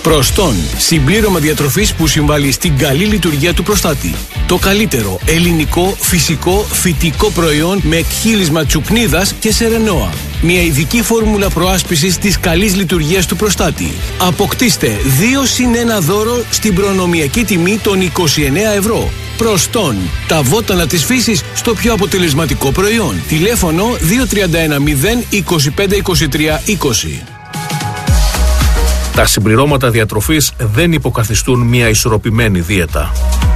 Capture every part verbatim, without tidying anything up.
Προστών, συμπλήρωμα διατροφής που συμβάλλει στην καλή λειτουργία του προστάτη. Το καλύτερο ελληνικό, φυσικό, φυτικό προϊόν με εκχύλισμα τσουκνίδας και σερενόα. Μια ειδική φόρμουλα προάσπισης της καλής λειτουργίας του προστάτη. Αποκτήστε δύο συν ένα δώρο στην προνομιακή τιμή των είκοσι εννέα ευρώ. Προστών, τα βότανα της φύσης στο πιο αποτελεσματικό προϊόν. Τηλέφωνο δύο τρία ένα μηδέν είκοσι πέντε είκοσι τρία είκοσι. Τα συμπληρώματα διατροφής δεν υποκαθιστούν μια ισορροπημένη δίαιτα.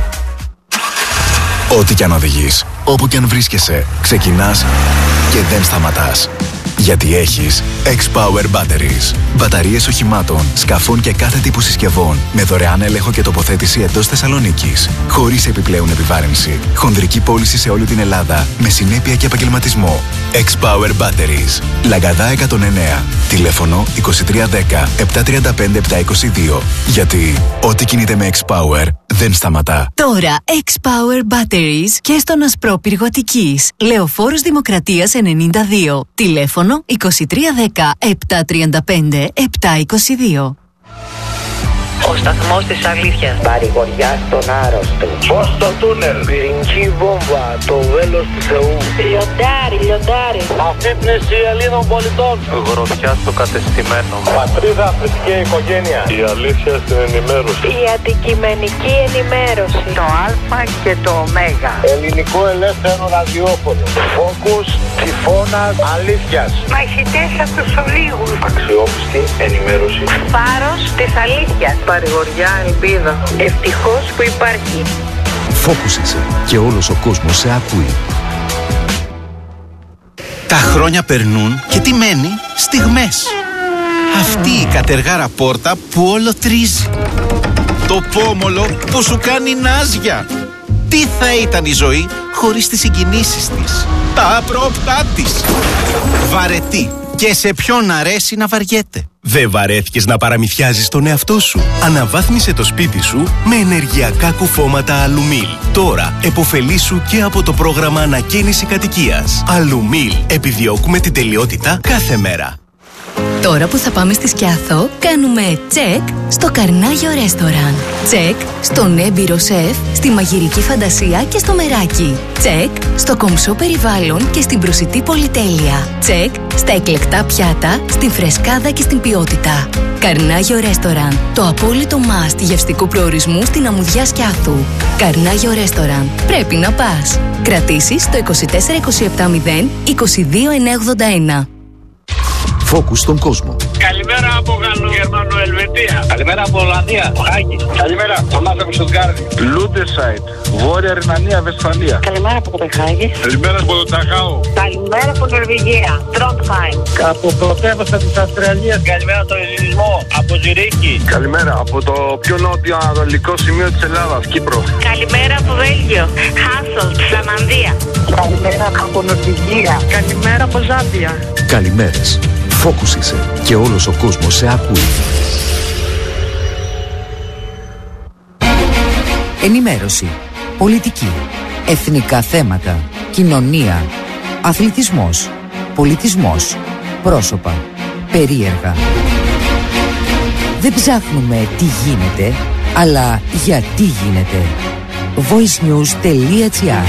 Ό,τι κι αν οδηγείς, όπου κι αν βρίσκεσαι, ξεκινάς και δεν σταματάς. Γιατί έχεις X-Power Batteries. Μπαταρίες οχημάτων, σκαφών και κάθε τύπου συσκευών με δωρεάν έλεγχο και τοποθέτηση εντός Θεσσαλονίκης. Χωρίς επιπλέον επιβάρυνση. Χονδρική πώληση σε όλη την Ελλάδα με συνέπεια και επαγγελματισμό. X-Power Batteries. Λαγκαδά εκατόν εννέα. Τηλέφωνο είκοσι τρία δέκα επτακόσια τριάντα πέντε επτακόσια είκοσι δύο. Γιατί ό,τι κινείται με X-Power δεν σταματά. Τώρα X-Power Batteries και στον Ασπρόπυργο Αττικής. Λεωφόρος Δημοκρατίας ενενήντα δύο. Τηλέφωνο είκοσι τρία δέκα επτακόσια τριάντα πέντε επτακόσια είκοσι δύο. Ο σταθμός της αλήθειας. Παρηγοριά στον άρρωστο. Φως στο τούνελ. Πυρηνική βόμβα. Το βέλος του Θεού. Λιοντάρι, λιοντάρι. Αφύπνιση Ελλήνων πολιτών. Γροθιά στο κατεστημένο. Πατρίδα, θρησκεία, οικογένεια. Η αλήθεια στην ενημέρωση. Η αντικειμενική ενημέρωση. Το Α και το Ω. Ελληνικό ελεύθερο ραδιόφωνο. Φόκους, τυφώνας, αλήθειας. Μαχητές από τους ολίγους. Αξιόπιστη ενημέρωση. Φάρος της αλήθειας. Παρηγοριά, ελπίδα. Ευτυχώς που υπάρχει. Φόκους είσαι και όλος ο κόσμος σε ακούει. Τα χρόνια περνούν και τι μένει? Στιγμές. Αυτή η κατεργάρα πόρτα που όλο τρίζει. Το πόμολο που σου κάνει νάζια. Τι θα ήταν η ζωή χωρίς τις συγκινήσεις της, τα απρόπτά της. Βαρετή. Και σε ποιον αρέσει να βαριέται. Δεν βαρέθηκες να παραμυθιάζεις τον εαυτό σου? Αναβάθμισε το σπίτι σου με ενεργειακά κουφώματα Αλουμίλ. Τώρα επωφελήσου και από το πρόγραμμα ανακαίνιση κατοικίας. Αλουμίλ. Επιδιώκουμε την τελειότητα κάθε μέρα. Τώρα που θα πάμε στη Σκιάθο, κάνουμε τσεκ στο Καρνάγιο Ρέστοραν. Τσεκ στον έμπειρο σεφ, στη μαγειρική φαντασία και στο μεράκι. Τσεκ στο κομψό περιβάλλον και στην προσιτή πολυτέλεια. Τσεκ στα εκλεκτά πιάτα, στην φρεσκάδα και στην ποιότητα. Καρνάγιο Ρέστοραν, το απόλυτο must γευστικού προορισμού στην αμμουδιά Σκιάθου. Καρνάγιο Ρέστοραν, πρέπει να πας. Κρατήσεις στο είκοσι τέσσερα είκοσι επτά μηδέν είκοσι δύο εννιακόσια ογδόντα ένα. Φόκους στον κόσμο. Καλημέρα από Γαλλο-Γερμανο-Ελβετία. Καλημέρα από Ολλανδία, Χάγη. Καλημέρα από Μάζα από Στουτγκάρδη. Λούντεσάιτ, Βόρεια Ρινανία, Βεσφαλία. Καλημέρα από Κοπεχάγη. Καλημέρα από το Ταχάου. Καλημέρα από Νορβηγία. Τρόντχαϊμ. Από πρωτεύουσα της Αυστραλίας. Καλημέρα από τον Ελληνισμό, από Ζυρίχη. Καλημέρα από το πιο νότιο ανατολικό σημείο της Ελλάδας, Κύπρο. Καλημέρα από Βέλγιο. Χάσολτ, Φλαμανδία. Καλημέρα από Νορβηγία. Καλημέρα από Ζάμπια. Καλημέρες. Φόκους είσαι και όλος ο κόσμος σε ακούει. Ενημέρωση, πολιτική, εθνικά θέματα, κοινωνία, αθλητισμός, πολιτισμός, πρόσωπα, περίεργα. Δεν ψάχνουμε τι γίνεται, αλλά γιατί γίνεται. voicenews.gr.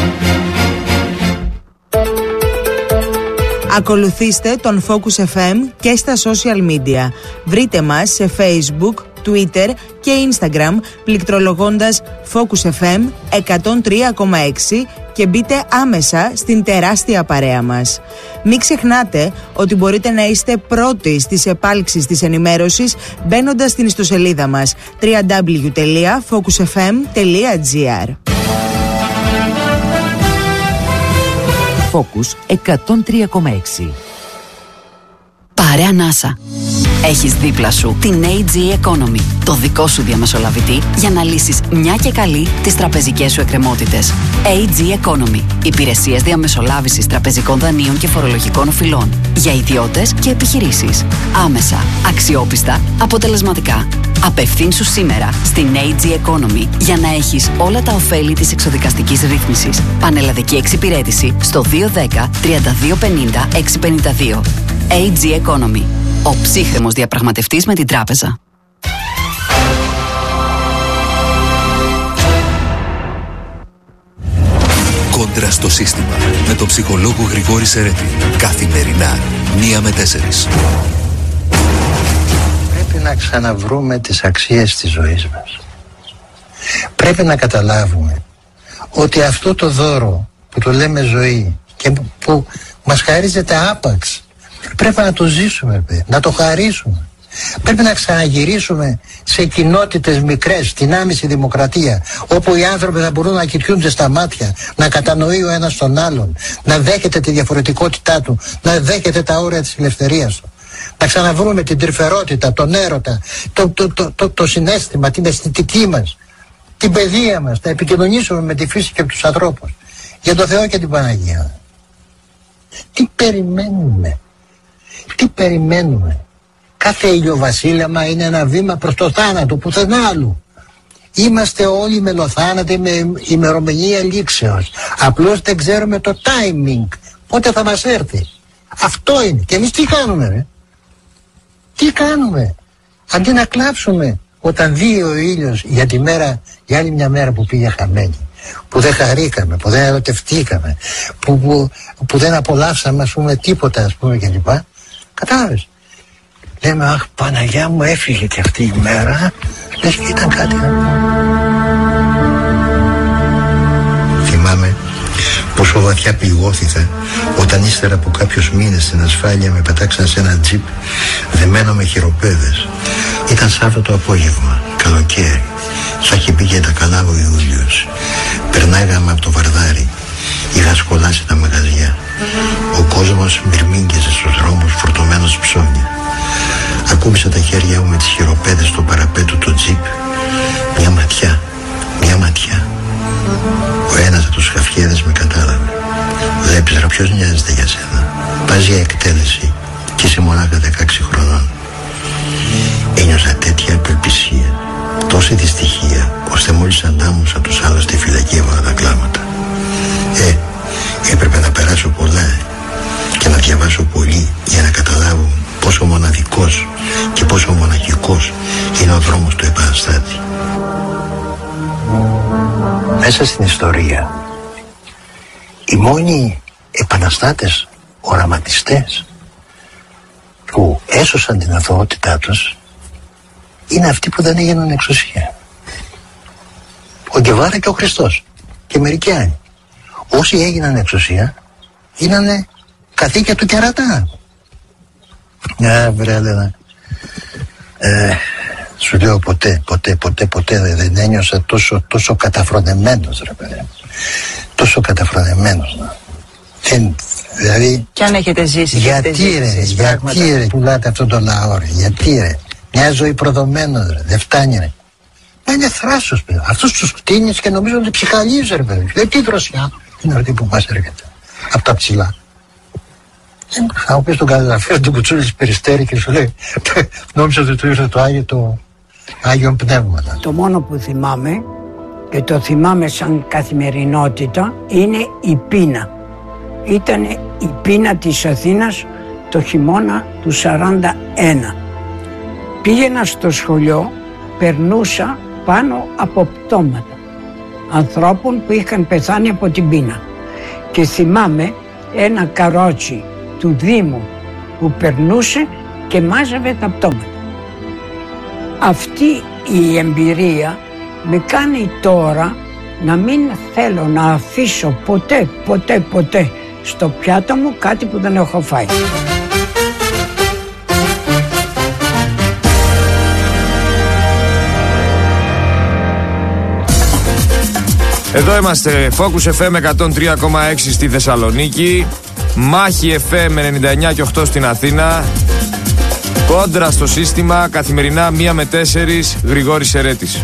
Ακολουθήστε τον Focus εφ εμ και στα social media. Βρείτε μας σε Facebook, Twitter και Instagram πληκτρολογώντας Focus εφ εμ εκατόν τρία κόμμα έξι και μπείτε άμεσα στην τεράστια παρέα μας. Μην ξεχνάτε ότι μπορείτε να είστε πρώτοι στις επάλξεις της ενημέρωσης μπαίνοντας στην ιστοσελίδα μας double-u double-u double-u τελεία focus f m τελεία g r. Focus εκατόν τρία κόμμα έξι. Πάρε ανάσα. Έχεις δίπλα σου την έι τζι Economy, το δικό σου διαμεσολαβητή για να λύσεις μια και καλή τις τραπεζικές σου εκκρεμότητες. έι τζι Economy, υπηρεσίες διαμεσολάβησης τραπεζικών δανείων και φορολογικών οφειλών για ιδιώτες και επιχειρήσεις. Άμεσα, αξιόπιστα, αποτελεσματικά. Απευθύνσου σήμερα στην έι τζι Economy για να έχεις όλα τα ωφέλη της εξοδικαστικής ρύθμισης. Πανελλαδική εξυπηρέτηση στο δύο ένα μηδέν τρία δύο πενήντα έξι πενήντα δύο. έι τζι Economy. Ο ψύχρεμος διαπραγματευτής με την τράπεζα. Κόντρα στο σύστημα. Με τον ψυχολόγο Γρηγόρη Σερέτη. Καθημερινά, μία με τέσσερις. Πρέπει να ξαναβρούμε τις αξίες της ζωής μας. Πρέπει να καταλάβουμε ότι αυτό το δώρο που το λέμε ζωή και που μας χαρίζεται άπαξ, πρέπει να το ζήσουμε, να το χαρίσουμε. Πρέπει να ξαναγυρίσουμε σε κοινότητες μικρές, στην άμεση δημοκρατία, όπου οι άνθρωποι θα μπορούν να κοιτούνται στα μάτια, να κατανοεί ο ένας τον άλλον, να δέχεται τη διαφορετικότητά του, να δέχεται τα όρια της ελευθερίας του. Να ξαναβρούμε την τρυφερότητα, τον έρωτα, το, το, το, το, το συναίσθημα, την αισθητική μας, την παιδεία μας, να επικοινωνήσουμε με τη φύση και τους ανθρώπους. Για τον Θεό και την Παναγία. Τι περιμένουμε, τι περιμένουμε. Κάθε ηλιοβασίλεμα είναι ένα βήμα προς το θάνατο, πουθενά άλλου. Είμαστε όλοι μελοθάνατοι με ημερομηνία λήξεως. Απλώς δεν ξέρουμε το timing, πότε θα μας έρθει. Αυτό είναι. Και εμείς τι κάνουμε, ρε? Τι κάνουμε? Αντί να κλάψουμε όταν δει ο ήλιος για τη μέρα, για άλλη μια μέρα που πήγε χαμένη, που δεν χαρήκαμε, που δεν ερωτευτήκαμε, που, που, που δεν απολαύσαμε, ας πούμε, τίποτα, ας πούμε, κλπ. Κατάλαβες? Λέμε, αχ, Παναγιά μου, έφυγε και αυτή η μέρα, λες και ήταν κάτι. Θυμάμαι πόσο βαθιά πληγώθηκα όταν ύστερα από κάποιους μήνες στην ασφάλεια με πετάξαν σε ένα τζιπ δεμένο με χειροπέδες. Ήταν Σάββατο απόγευμα, καλοκαίρι. Θα είχε πήγε τα καλά ο Ιούλιος. Περνάγαμε από το Βαρδάρι. Είχα σκολάσει τα μαγαζιά. Ο κόσμος μυρμήγκεζε στους δρόμους φορτωμένος ψώνια. Ακούμπησα τα χέρια μου με τις χειροπέδες στο παραπέτου του τζιπ. Μια ματιά, μια ματιά. Ο ένας από τους χαφιέδες με κατάλαβε. Βλέπεις, ρε, ποιος νοιάζεται για σένα? Πας για εκτέλεση και είσαι μονάχα δεκαέξι χρονών. Ένιωσα τέτοια απελπισία, τόση δυστυχία, ώστε μόλις αντάμωσα τους άλλους στη φυλακή έβαλα τα κλάματα. Ε, έπρεπε να περάσω πολλά και να διαβάσω πολύ για να καταλάβω πόσο μοναδικός και πόσο μοναχικός είναι ο δρόμος του επαναστάτη. Μέσα στην ιστορία, οι μόνοι επαναστάτες, οραματιστές που έσωσαν την αθωότητά τους είναι αυτοί που δεν έγιναν εξουσία. Ο Γκεβάρα και ο Χριστός και μερικοί άλλοι. Όσοι έγιναν εξουσία γίνανε καθήκια του κερατά. Ναι, βρε, Έλενα. Ε, σου λέω ποτέ, ποτέ, ποτέ, ποτέ δεν ένιωσα τόσο, τόσο καταφρονεμένος, ρε παιδί. Τόσο καταφρονεμένος. Δεν, δηλαδή... Κι αν έχετε ζήσει... Γιατί έχετε ρε, ζήσει, γιατί πράγματα. ρε, πουλάτε αυτόν τον λαό, ρε, γιατί ρε. Μια ζωή προδομένος, ρε, δεν φτάνει, ρε. Μα είναι θράσος, παιδί. Αυτούς τους κτίνεις και νομίζω ότι ψυχαλίζει, ρε, παιδί. Λέει, τι δροσιά είναι αυτή που μας έρχεται. Από τα ψηλά. Θα μου πεις τον καταγραφείο του Κουτσούλης Περιστέρη και σου λέει, νόμιζα ότι του ήρθε το Άγιο, το Άγιο Πνεύμα. Το μόνο που θυμάμαι και το θυμάμαι σαν καθημερινότητα είναι η πείνα. Ήταν η πείνα της Αθήνας το χειμώνα του σαράντα ένα. Πήγαινα στο σχολείο, περνούσα πάνω από πτώματα ανθρώπων που είχαν πεθάνει από την πείνα. Και θυμάμαι ένα καρότσι του Δήμου που περνούσε και μάζευε τα πτώματα. Αυτή η εμπειρία με κάνει τώρα να μην θέλω να αφήσω ποτέ, ποτέ, ποτέ στο πιάτο μου κάτι που δεν έχω φάει. Εδώ είμαστε, Focus εφ εμ εκατόν τρία κόμμα έξι στη Θεσσαλονίκη, Μάχη εφ εμ ενενήντα εννιά και οκτώ στην Αθήνα. Κόντρα στο σύστημα, καθημερινά μία με τέσσερις, Γρηγόρης Σερέτης.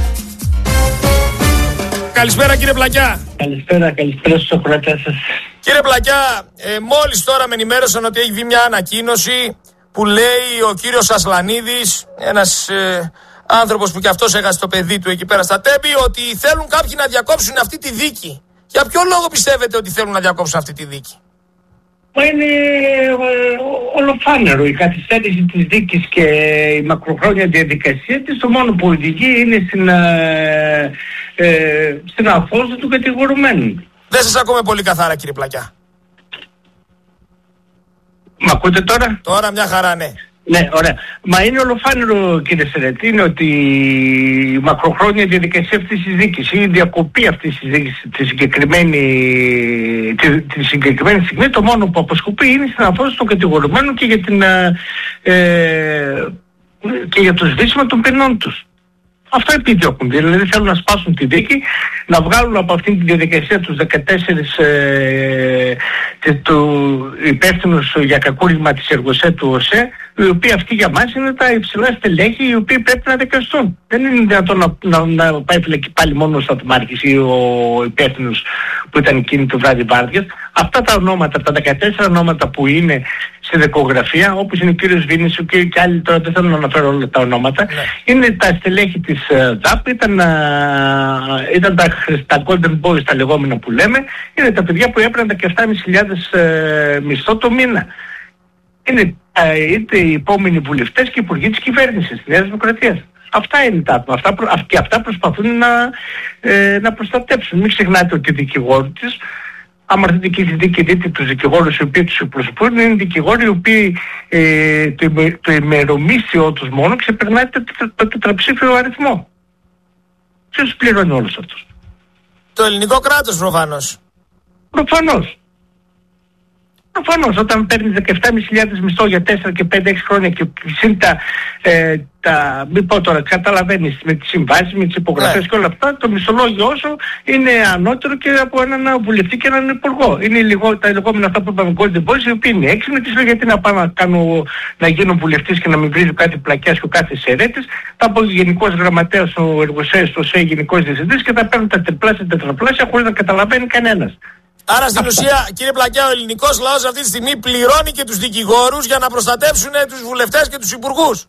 Καλησπέρα κύριε Πλακιά. Καλησπέρα, καλησπέρα στους ακροατές σας. Κύριε Πλακιά, ε, μόλις τώρα με ενημέρωσαν ότι έχει βγει μια ανακοίνωση που λέει ο κύριος Ασλανίδης, ένας ε, άνθρωπος που κι αυτός έχασε το παιδί του εκεί πέρα στα Τέμπη, ότι θέλουν κάποιοι να διακόψουν αυτή τη δίκη. Για ποιο λόγο πιστεύετε ότι θέλουν να διακόψουν αυτή τη δίκη? Μα είναι ολοφάνερο η καθυστέρηση της δίκης και η μακροχρόνια διαδικασία της. Το μόνο που οδηγεί είναι στην, ε, ε, στην αφόση του κατηγορουμένου. Δεν σας ακούμε πολύ καθαρά, κύριε Πλακιά. Μ' ακούτε τώρα? Τώρα μια χαρά, ναι. Ναι, ωραία. Μα είναι ολοφάνερο, κύριε Σερέτη, είναι ότι η μακροχρόνια διαδικασία αυτής της δίκης ή η διακοπή αυτής της δίκης τη συγκεκριμένη, τη, τη συγκεκριμένη στιγμή, το μόνο που αποσκοπεί είναι στην αφόσιση των κατηγορουμένων και για, την, ε, και για το σβήσιμο των ποινών τους. Αυτό επιδιώκουν. Δηλαδή θέλουν να σπάσουν τη δίκη, να βγάλουν από αυτήν τη διαδικασία τους δεκατέσσερις ε, του υπεύθυνους για κακούργημα της Εργοσέ του ΟΣΕ, οι οποίοι αυτοί για μας είναι τα υψηλά στελέχη, οι οποίοι πρέπει να δικαστούν. Δεν είναι δυνατόν να, να, να πάει φυλακή πάλι μόνο ο Σταθμάρχης ή ο υπεύθυνος που ήταν εκείνη το βράδυ βάρδιας. Αυτά τα ονόματα, τα δεκατέσσερα ονόματα που είναι στη δικογραφία, όπως είναι ο κύριος Βίνης και, και άλλοι, τώρα δεν θέλω να αναφέρω όλα τα ονόματα, ναι. Είναι τα στελέχη της uh, ΔΑΠ, ήταν, uh, ήταν τα, τα Golden Boys τα λεγόμενα που λέμε, είναι τα παιδιά που έπαιρναν τα δεκαεπτά χιλιάδες πεντακόσια uh, μισθό το μήνα. Είναι uh, είτε οι επόμενοι βουλευτές και υπουργοί της κυβέρνησης της Νέας Δημοκρατίας. Αυτά είναι τα άτομα, αυτά, προ, και αυτά προσπαθούν να, ε, να προστατέψουν. Μην ξεχνάτε ότι οι δικηγόροι της, άμα έρθετε και στη δίκη δείτε τους δικηγόρους οι οποίοι τους εκπροσωπούν, είναι δικηγόροι οι οποίοι ε, το, το ημερομίσιο τους μόνο ξεπερνάει το, το, το τετραψήφιο αριθμό. Ποιος πληρώνει όλους αυτούς? Το ελληνικό κράτος προφανώς. Προφανώς. Προφανώς, όταν παίρνεις δεκαεπτά χιλιάδες μισθό για τέσσερα και πέντε έξι χρόνια και συν τα, ε, τα, μην πω τώρα, καταλαβαίνεις με τις συμβάσεις, με τις υπογραφές yeah. και όλα αυτά, το μισθολόγιο όσο είναι ανώτερο και από έναν βουλευτή και έναν υπουργό. Είναι λιγό, τα λεγόμενα αυτά που είπαμε Golden Boys, οι οποίοι είναι έξυπνοι, τις λέω γιατί να πάω να, κάνω, να γίνω βουλευτής και να μην βρίζω κάτι Πλακιάς και ο κάθε Σερέτης, θα πω γενικός γραμματέας ο Εργοσέας, στο ΣΕ γενικός διευθυντής και θα παίρνουν τα τριπλάσια, τετραπλάσια χωρίς να καταλαβαίνει κανένας. Άρα στην ουσία, κύριε Πλακιά, ο ελληνικός λαός αυτή τη στιγμή πληρώνει και τους δικηγόρους για να προστατεύσουν τους βουλευτές και τους υπουργούς.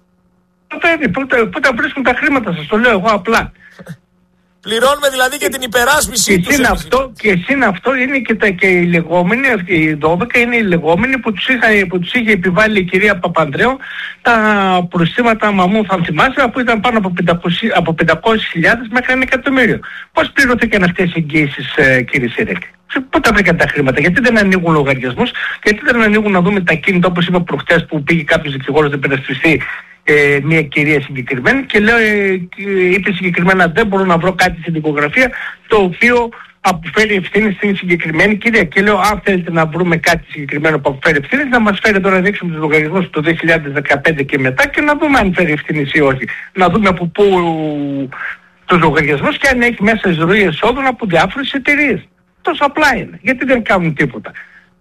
Πού τα βρίσκουν τα χρήματα, σας το λέω εγώ απλά. Πληρώνουμε δηλαδή και την υπεράσπιση τους. Και αυτό, και συν αυτό είναι και, τα, και οι λεγόμενοι, οι δώδεκα είναι οι λεγόμενοι που τους, είχα, που τους είχε επιβάλει η κυρία Παπανδρέου τα προστήματα μαμού, θα θυμάσαι, που ήταν πάνω από πεντακόσιες χιλιάδες μέχρι ένα εκατομμύριο. Πώς πληρωθήκαν αυτές οι εγγύησεις, ε, κύριε Σερέκη? Πού τα βρήκαν τα χρήματα? Γιατί δεν ανοίγουν λογαριασμούς? Γιατί δεν ανοίγουν να δούμε τα κίνητα, όπως είπα προχτές, που πήγε κάποιος δικηγόρος να υπερασπιστεί ε, μια κυρία συγκεκριμένη και λέω, ε, είπε συγκεκριμένα δεν μπορώ να βρω κάτι στην δικογραφία το οποίο αποφέρει ευθύνη στην συγκεκριμένη κυρία. Και λέω, αν θέλετε να βρούμε κάτι συγκεκριμένο που αποφέρει ευθύνη, να μας φέρετε τώρα να δείξουμε τους λογαριασμούς το δύο χιλιάδες δεκαπέντε και μετά και να δούμε αν φέρει ευθύνη ή όχι. Να δούμε από πού τους λογαριασμούς και αν έχει μέσα ροή εσόδων από διάφορες εταιρείες. Τόσο απλά είναι. Γιατί δεν κάνουν τίποτα?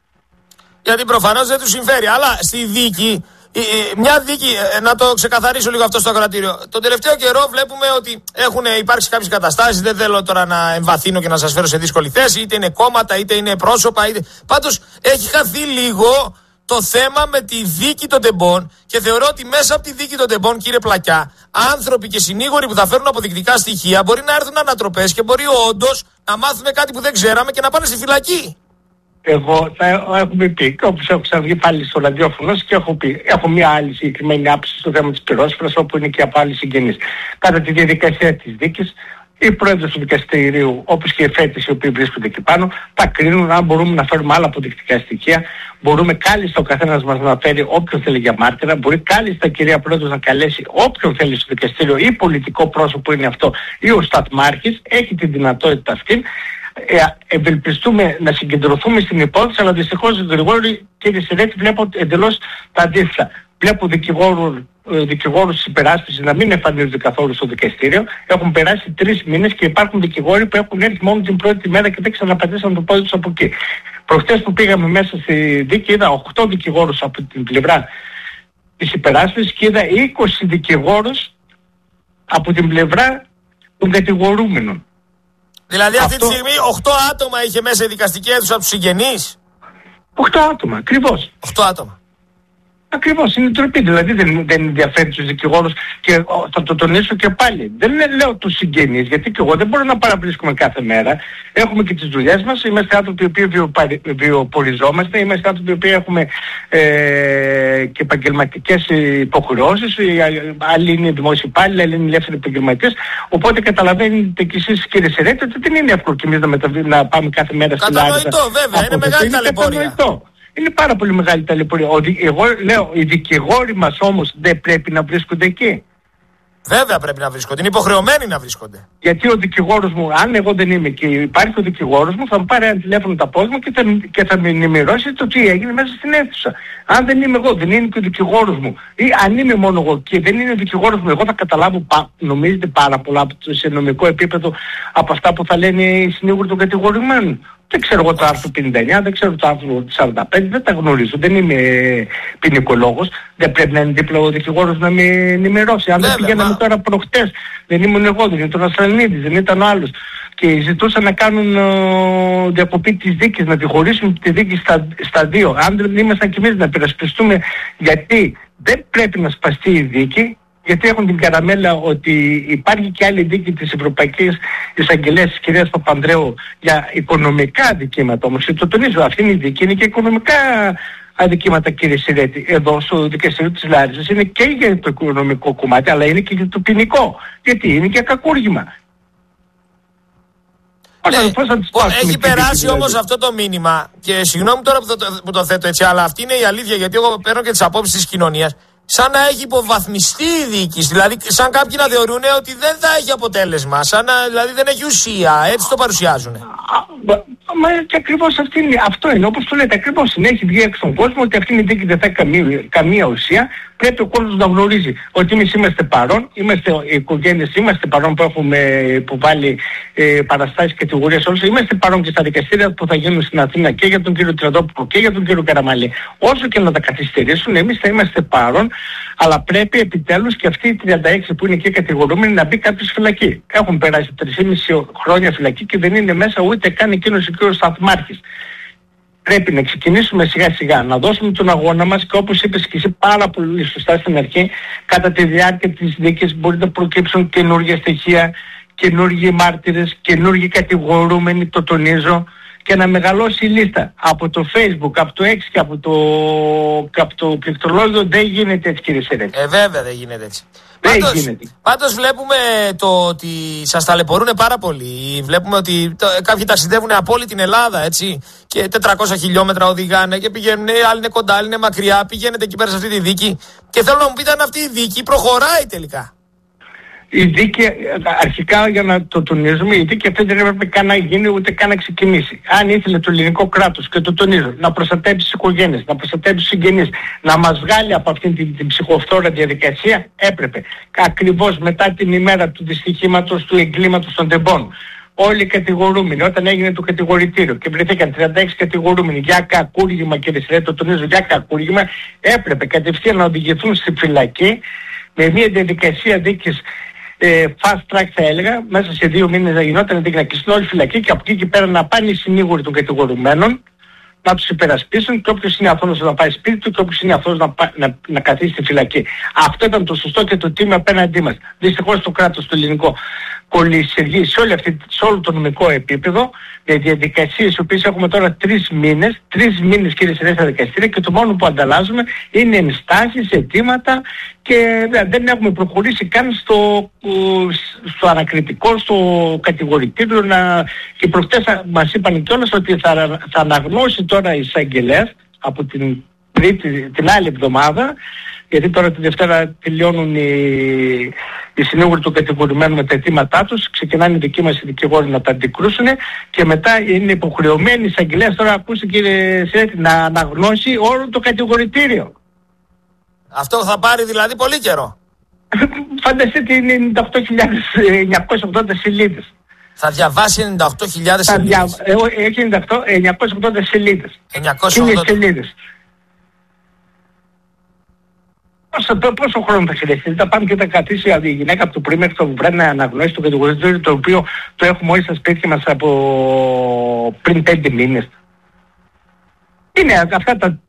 Γιατί προφανώς δεν τους συμφέρει. Αλλά στη δίκη, μια δίκη, να το ξεκαθαρίσω λίγο αυτό στο κρατήριο. Τον τελευταίο καιρό βλέπουμε ότι έχουν υπάρξει κάποιες καταστάσεις. Δεν θέλω τώρα να εμβαθύνω και να σας φέρω σε δύσκολη θέση. Είτε είναι κόμματα, είτε είναι πρόσωπα. Είτε... Πάντως έχει χαθεί λίγο το θέμα με τη δίκη των τεμπών και θεωρώ ότι μέσα από τη δίκη των τεμπών, κύριε Πλακιά, άνθρωποι και συνήγοροι που θα φέρουν αποδεικτικά στοιχεία μπορεί να έρθουν ανατροπές και μπορεί όντως να μάθουμε κάτι που δεν ξέραμε και να πάνε στη φυλακή. Εγώ θα έχουμε πει, και όπως έχω ξαναβγεί πάλι στο ραδιόφωνο και έχω πει, έχω μια άλλη συγκεκριμένη άποψη στο θέμα της πυρόσφαιρας, όπου είναι και από άλλοι συγγενείς. Κατά τη διαδικασία της δίκης, οι πρόεδροι του δικαστηρίου, όπως και οι εφέτες οι οποίοι βρίσκονται εκεί πάνω, θα κρίνουν αν μπορούμε να φέρουμε άλλα αποδεικτικά στοιχεία. Μπορούμε κάλλιστα ο καθένας μας να φέρει όποιον θέλει για μάρτυρα. Μπορεί κάλλιστα η κυρία Πρόεδρος να καλέσει όποιον θέλει στο δικαστήριο, ή πολιτικό πρόσωπο είναι αυτό, ή ο Σταθμάρχης. Έχει τη δυνατότητα αυτή. Ε, ευελπιστούμε να συγκεντρωθούμε στην υπόθεση, αλλά δυστυχώς οι δικηγόροι, κύριε Σερέτη, βλέπω εντελώς τα αντίθετα. Βλέπω δικηγόρου, δικηγόρους της υπεράσπισης να μην εμφανίζονται καθόλου στο δικαστήριο. Έχουν περάσει τρεις μήνες και υπάρχουν δικηγόροι που έχουν έρθει μόνο την πρώτη μέρα και δεν ξαναπατήσαν το πόδι τους από εκεί. Προχτές που πήγαμε μέσα στη δίκη είδα οκτώ δικηγόρους από την πλευρά της υπεράσπισης και είδα είκοσι δικηγόρους από την πλευρά των κατηγορούμενων. Δηλαδή αυτή Αυτό... τη στιγμή οκτώ άτομα είχε μέσα η δικαστική αίθουσα από τους συγγενείς. οκτώ άτομα, ακριβώς. οκτώ άτομα. Ακριβώς, είναι ντροπή. Δηλαδή δεν, δεν ενδιαφέρει τους δικηγόρους και θα το τονίσω και πάλι. Δεν λέω τους συγγενείς, γιατί και εγώ δεν μπορώ να παραβρίσκουμε κάθε μέρα. Έχουμε και τις δουλειές μας, είμαστε άνθρωποι οι οποίοι βιοποριζόμαστε, είμαστε άνθρωποι οι οποίοι έχουμε ε, και επαγγελματικές υποχρεώσεις, άλλοι είναι δημόσιοι υπάλληλοι, άλλοι είναι ελεύθεροι επαγγελματίες. Οπότε καταλαβαίνετε κι εσείς, κύριε Σερέτη, ότι δεν είναι εύκολο κι εμείς να, μεταβι... να πάμε κάθε μέρα στην Άρτα. Κατανοητό, βέβαια, είναι μεγάλη ταλαιπωρία. Είναι πάρα πολύ μεγάλη ταλαιπωρία. Εγώ λέω, οι δικηγόροι μας όμως δεν πρέπει να βρίσκονται εκεί. Βέβαια πρέπει να βρίσκονται. Είναι υποχρεωμένοι να βρίσκονται. Γιατί ο δικηγόρος μου, αν εγώ δεν είμαι και υπάρχει ο δικηγόρος μου, θα μου πάρει ένα τηλέφωνο τα πόδια μου και θα, και θα με ενημερώσει το τι έγινε μέσα στην αίθουσα. Αν δεν είμαι εγώ, δεν είναι και ο δικηγόρος μου. Ή αν είμαι μόνο εγώ και δεν είναι ο δικηγόρος μου, εγώ θα καταλάβω, πα, νομίζετε, πάρα πολλά από το, σε νομικό επίπεδο από αυτά που θα λένε οι συνήγοροι των κατηγορημένων. Δεν ξέρω εγώ το άρθρο πενήντα εννιά, δεν ξέρω το άρθρο σαράντα πέντε, δεν τα γνωρίζω, δεν είμαι ποινικολόγος, δεν πρέπει να είναι δίπλα ο δικηγόρος να με ενημερώσει. Αν δεν πηγαίναμε τώρα προχτές, δεν ήμουν εγώ, δεν ήταν ο Ασλανίδης, δεν ήταν ο άλλος και ζητούσαν να κάνουν uh, διακοπή της δίκης, να τη χωρίσουν τη δίκη στα, στα δύο. Αν δεν ήμασταν κι εμείς να υπερασπιστούμε, γιατί δεν πρέπει να σπαστεί η δίκη, γιατί έχουν την καραμέλα ότι υπάρχει και άλλη δίκη της Ευρωπαϊκής Εισαγγελίας της κυρίας Παπανδρέου για οικονομικά αδικήματα. Όμως και το τονίζω, αυτή είναι η δίκη, είναι και οικονομικά αδικήματα, κύριε Σιρέτη. Εδώ στο δικαστήριο της Λάρισας είναι και για το οικονομικό κομμάτι, αλλά είναι και για το ποινικό. Γιατί είναι και κακούργημα. Ναι, έχει περάσει όμως αυτό το μήνυμα και συγγνώμη τώρα που το, που το θέτω έτσι, αλλά αυτή είναι η αλήθεια, γιατί εγώ παίρνω και τις απόψεις της κοινωνίας. Σαν να έχει υποβαθμιστεί η διοίκηση, δηλαδή σαν κάποιοι να θεωρούν ότι δεν θα έχει αποτέλεσμα, σαν να δηλαδή δεν έχει ουσία, έτσι το παρουσιάζουν. Μα και ακριβώς αυτή είναι, αυτό είναι, όπως το λέτε, ακριβώς είναι, έχει βγει έξω στον κόσμο ότι αυτή η δίκη δεν θα έχει καμία, καμία ουσία. Πρέπει ο κόσμος να γνωρίζει ότι εμείς είμαστε παρόν, είμαστε οι οικογένειες, είμαστε παρόν που έχουμε υποβάλει ε, παραστάσεις κατηγορίες όλους, είμαστε παρόν και στα δικαστήρια που θα γίνουν στην Αθήνα και για τον κύριο Τριαντόπουλο και για τον κύριο Καραμαλή. Όσο και να τα καθυστερήσουν, εμείς θα είμαστε παρόν, αλλά πρέπει επιτέλους και αυτοί οι τριάντα έξι που είναι και κατηγορούμενοι να μπει κάποιος φυλακή. Έχουν περάσει τρία και μισό χρόνια φυλακή και δεν είναι μέσα ούτε καν εκείνος ο κύριος Σταθμάρχης. Πρέπει να ξεκινήσουμε σιγά σιγά, να δώσουμε τον αγώνα μας και όπως είπες και εσύ πάρα πολύ σωστά στην αρχή, κατά τη διάρκεια της δίκης μπορεί να προκύψουν καινούργια στοιχεία, καινούργιοι μάρτυρες, καινούργιοι κατηγορούμενοι, το τονίζω, και να μεγαλώσει η λίστα. Από το Facebook, από το X και από το, και από το πληκτρολόγιο δεν γίνεται έτσι, κύριε Σερέτη. Ε, βέβαια δεν γίνεται έτσι. Πάντως, πάντως βλέπουμε το ότι σας ταλαιπωρούν πάρα πολύ. Βλέπουμε ότι το, κάποιοι ταξιδεύουν από όλη την Ελλάδα, έτσι, και τετρακόσια χιλιόμετρα οδηγάνε και πηγαίνουν, άλλοι είναι κοντά, άλλοι είναι μακριά, πηγαίνετε εκεί πέρα σε αυτή τη δίκη και θέλω να μου πείτε αν αυτή η δίκη προχωράει τελικά. Η δίκη, αρχικά για να το τονίζουμε, η δίκη αυτή δεν έπρεπε καν να γίνει ούτε καν να ξεκινήσει. Αν ήθελε το ελληνικό κράτος, και το τονίζω, να προστατεύσει τις οικογένειες, να προστατεύσει τους συγγενείς, να μας βγάλει από αυτήν την, την ψυχοφθόρα διαδικασία, έπρεπε. Ακριβώς μετά την ημέρα του δυστυχήματος, του εγκλήματος των τεμπών, όλοι οι κατηγορούμενοι, όταν έγινε το κατηγορητήριο και βρεθήκαν τριάντα έξι κατηγορούμενοι για κακούργημα, κύριε Σιρέτη, το τονίζω, για κακούργημα, έπρεπε κατευθείαν να οδηγηθούν στη φυλακή με μια διαδικασία δίκης Ε, fast track θα έλεγα, μέσα σε δύο μήνες να γινόταν να κλειστούν όλη φυλακή και από εκεί και πέρα να πάνε οι συνήγοροι των κατηγορουμένων να τους υπερασπίσουν και όποιος είναι αθώος να πάει σπίτι του και όποιος είναι αθώος να, να, να καθίσει στη φυλακή. Αυτό ήταν το σωστό και το τίμιο απέναντί μας. Δυστυχώς το κράτος το ελληνικό κολλησιεργεί σε, σε όλο το νομικό επίπεδο με διαδικασίες οι οποίες έχουμε τώρα τρεις μήνες, τρεις μήνες κύριε Σιρέτη στα δικαστήρια και το μόνο που ανταλλάζουμε είναι ενστάσεις, αιτήματα και δεν έχουμε προχωρήσει καν στο, στο ανακριτικό, στο κατηγορητήριο να... και προχτές μας είπαν κιόλας ότι θα, θα αναγνώσει τώρα η εισαγγελέας από την, τρίτη, την άλλη εβδομάδα, γιατί τώρα τη Δευτέρα τελειώνουν οι, οι συνήγοροι του κατηγορημένου με τα αιτήματά τους, ξεκινάνε οι δικοί μας οι δικηγόροι να τα αντικρούσουν και μετά είναι υποχρεωμένοι οι εισαγγελέας, τώρα ακούστε κύριε Σιρέτη, να αναγνώσει όλο το κατηγορητήριο. Αυτό θα πάρει δηλαδή πολύ καιρό. Φανταστείτε είναι ενενήντα οκτώ χιλιάδες εννιακόσιες ογδόντα σελίδες. Θα διαβάσει ενενήντα οκτώ χιλιάδες σελίδες. Δια... Έχει εννιακόσιες ογδόντα σελίδες. εννιακόσιες ογδόντα σελίδες. Πόσο, πόσο χρόνο θα χρειαστεί, θα πάμε και θα κατήσει η γυναίκα από το πρωί μέχρι το βράδυ να αναγνώσει το κατηγορητήριο, το οποίο το έχουμε όλοι στα σπίτια μας από πριν πέντε μήνες. Είναι αυτά τα, τα,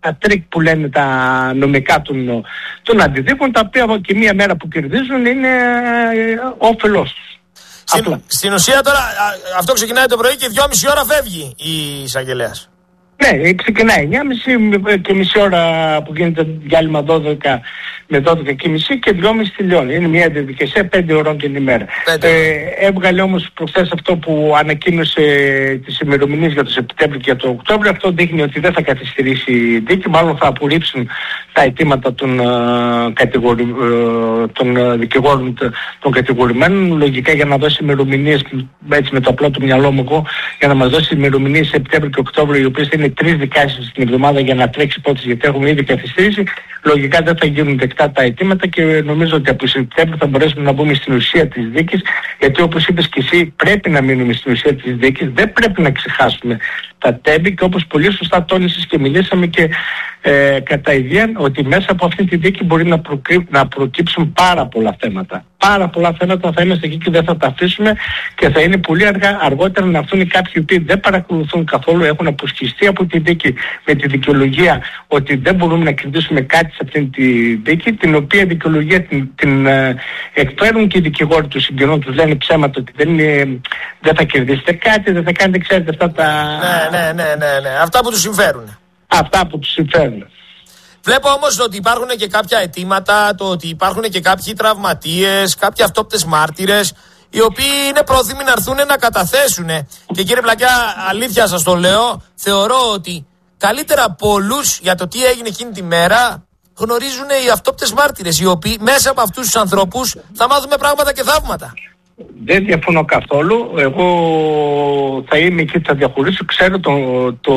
τα τρίκ που λένε τα νομικά των, των αντιδίκων, τα οποία και μία μέρα που κερδίζουν είναι όφελός τους. Στην, στην ουσία τώρα αυτό ξεκινάει το πρωί και δυόμιση ώρα φεύγει η εισαγγελέας. Ναι, ξεκινάει εννιά και μισή και μισή ώρα που γίνεται διάλειμμα δώδεκα με δώδεκα και μισή και δυόμιση τελειώνει. Είναι μια διαδικασία πέντε ώρων την ημέρα. Ε, έβγαλε όμως προχθές αυτό που ανακοίνωσε τις ημερομηνίες για το Σεπτέμβριο και για το Οκτώβριο. Αυτό δείχνει ότι δεν θα καθυστερήσει η δίκη, μάλλον θα απορρίψουν τα αιτήματα των, uh, κατηγορι... uh, των δικηγόρων των κατηγορημένων. Λογικά για να δώσει ημερομηνίες, έτσι με το απλό του μυαλό μου εγώ, για να μας δώσει ημερομηνίες Σεπτέμβριο και Οκτώβριο, οι οποίες είναι τρεις δικάσεις την εβδομάδα για να τρέξει υπόθεση, γιατί έχουμε ήδη καθυστερήσει. Λογικά δεν θα γίνουν δεκτά τα αιτήματα και νομίζω ότι από Σεπτέμβριο θα μπορέσουμε να μπούμε στην ουσία της δίκης, γιατί όπως είπες και εσύ πρέπει να μείνουμε στην ουσία της δίκης, δεν πρέπει να ξεχάσουμε τα τέμπη και όπως πολύ σωστά τόνισες και μιλήσαμε και ε, κατά ιδέα ότι μέσα από αυτή τη δίκη μπορεί να, προκρί... να προκύψουν πάρα πολλά θέματα. Πάρα πολλά θέματα θα είμαστε εκεί και δεν θα τα αφήσουμε και θα είναι πολύ αργά, αργότερα να έρθουν κάποιοι οι οποίοι δεν παρακολουθούν καθόλου, έχουν αποσχιστεί από τη δίκη με τη δικαιολογία ότι δεν μπορούμε να κερδίσουμε κάτι σε αυτή τη δίκη, την οποία δικαιολογία την, την ε, εκφέρουν και οι δικηγόροι του συγγενών, τους λένε ψέματα ότι δεν, είναι, δεν θα κερδίσετε κάτι, δεν θα κάνετε, ξέρετε αυτά τα... Ναι, ναι, ναι, ναι, ναι. Αυτά που τους συμφέρουν. Αυτά που τους συμφέρουν. Βλέπω όμως ότι υπάρχουν και κάποια αιτήματα, το ότι υπάρχουν και κάποιοι τραυματίες, κάποιοι αυτόπτες μάρτυρες, οι οποίοι είναι πρόθυμοι να έρθουν να καταθέσουν. Και κύριε Πλακιά, αλήθεια σας το λέω, θεωρώ ότι καλύτερα από όλους για το τι έγινε εκείνη τη μέρα γνωρίζουν οι αυτόπτες μάρτυρες, οι οποίοι μέσα από αυτούς τους ανθρώπους θα μάθουμε πράγματα και θαύματα. Δεν διαφωνώ καθόλου. Εγώ θα είμαι εκεί, θα διαχωρίσω. Ξέρω το, το,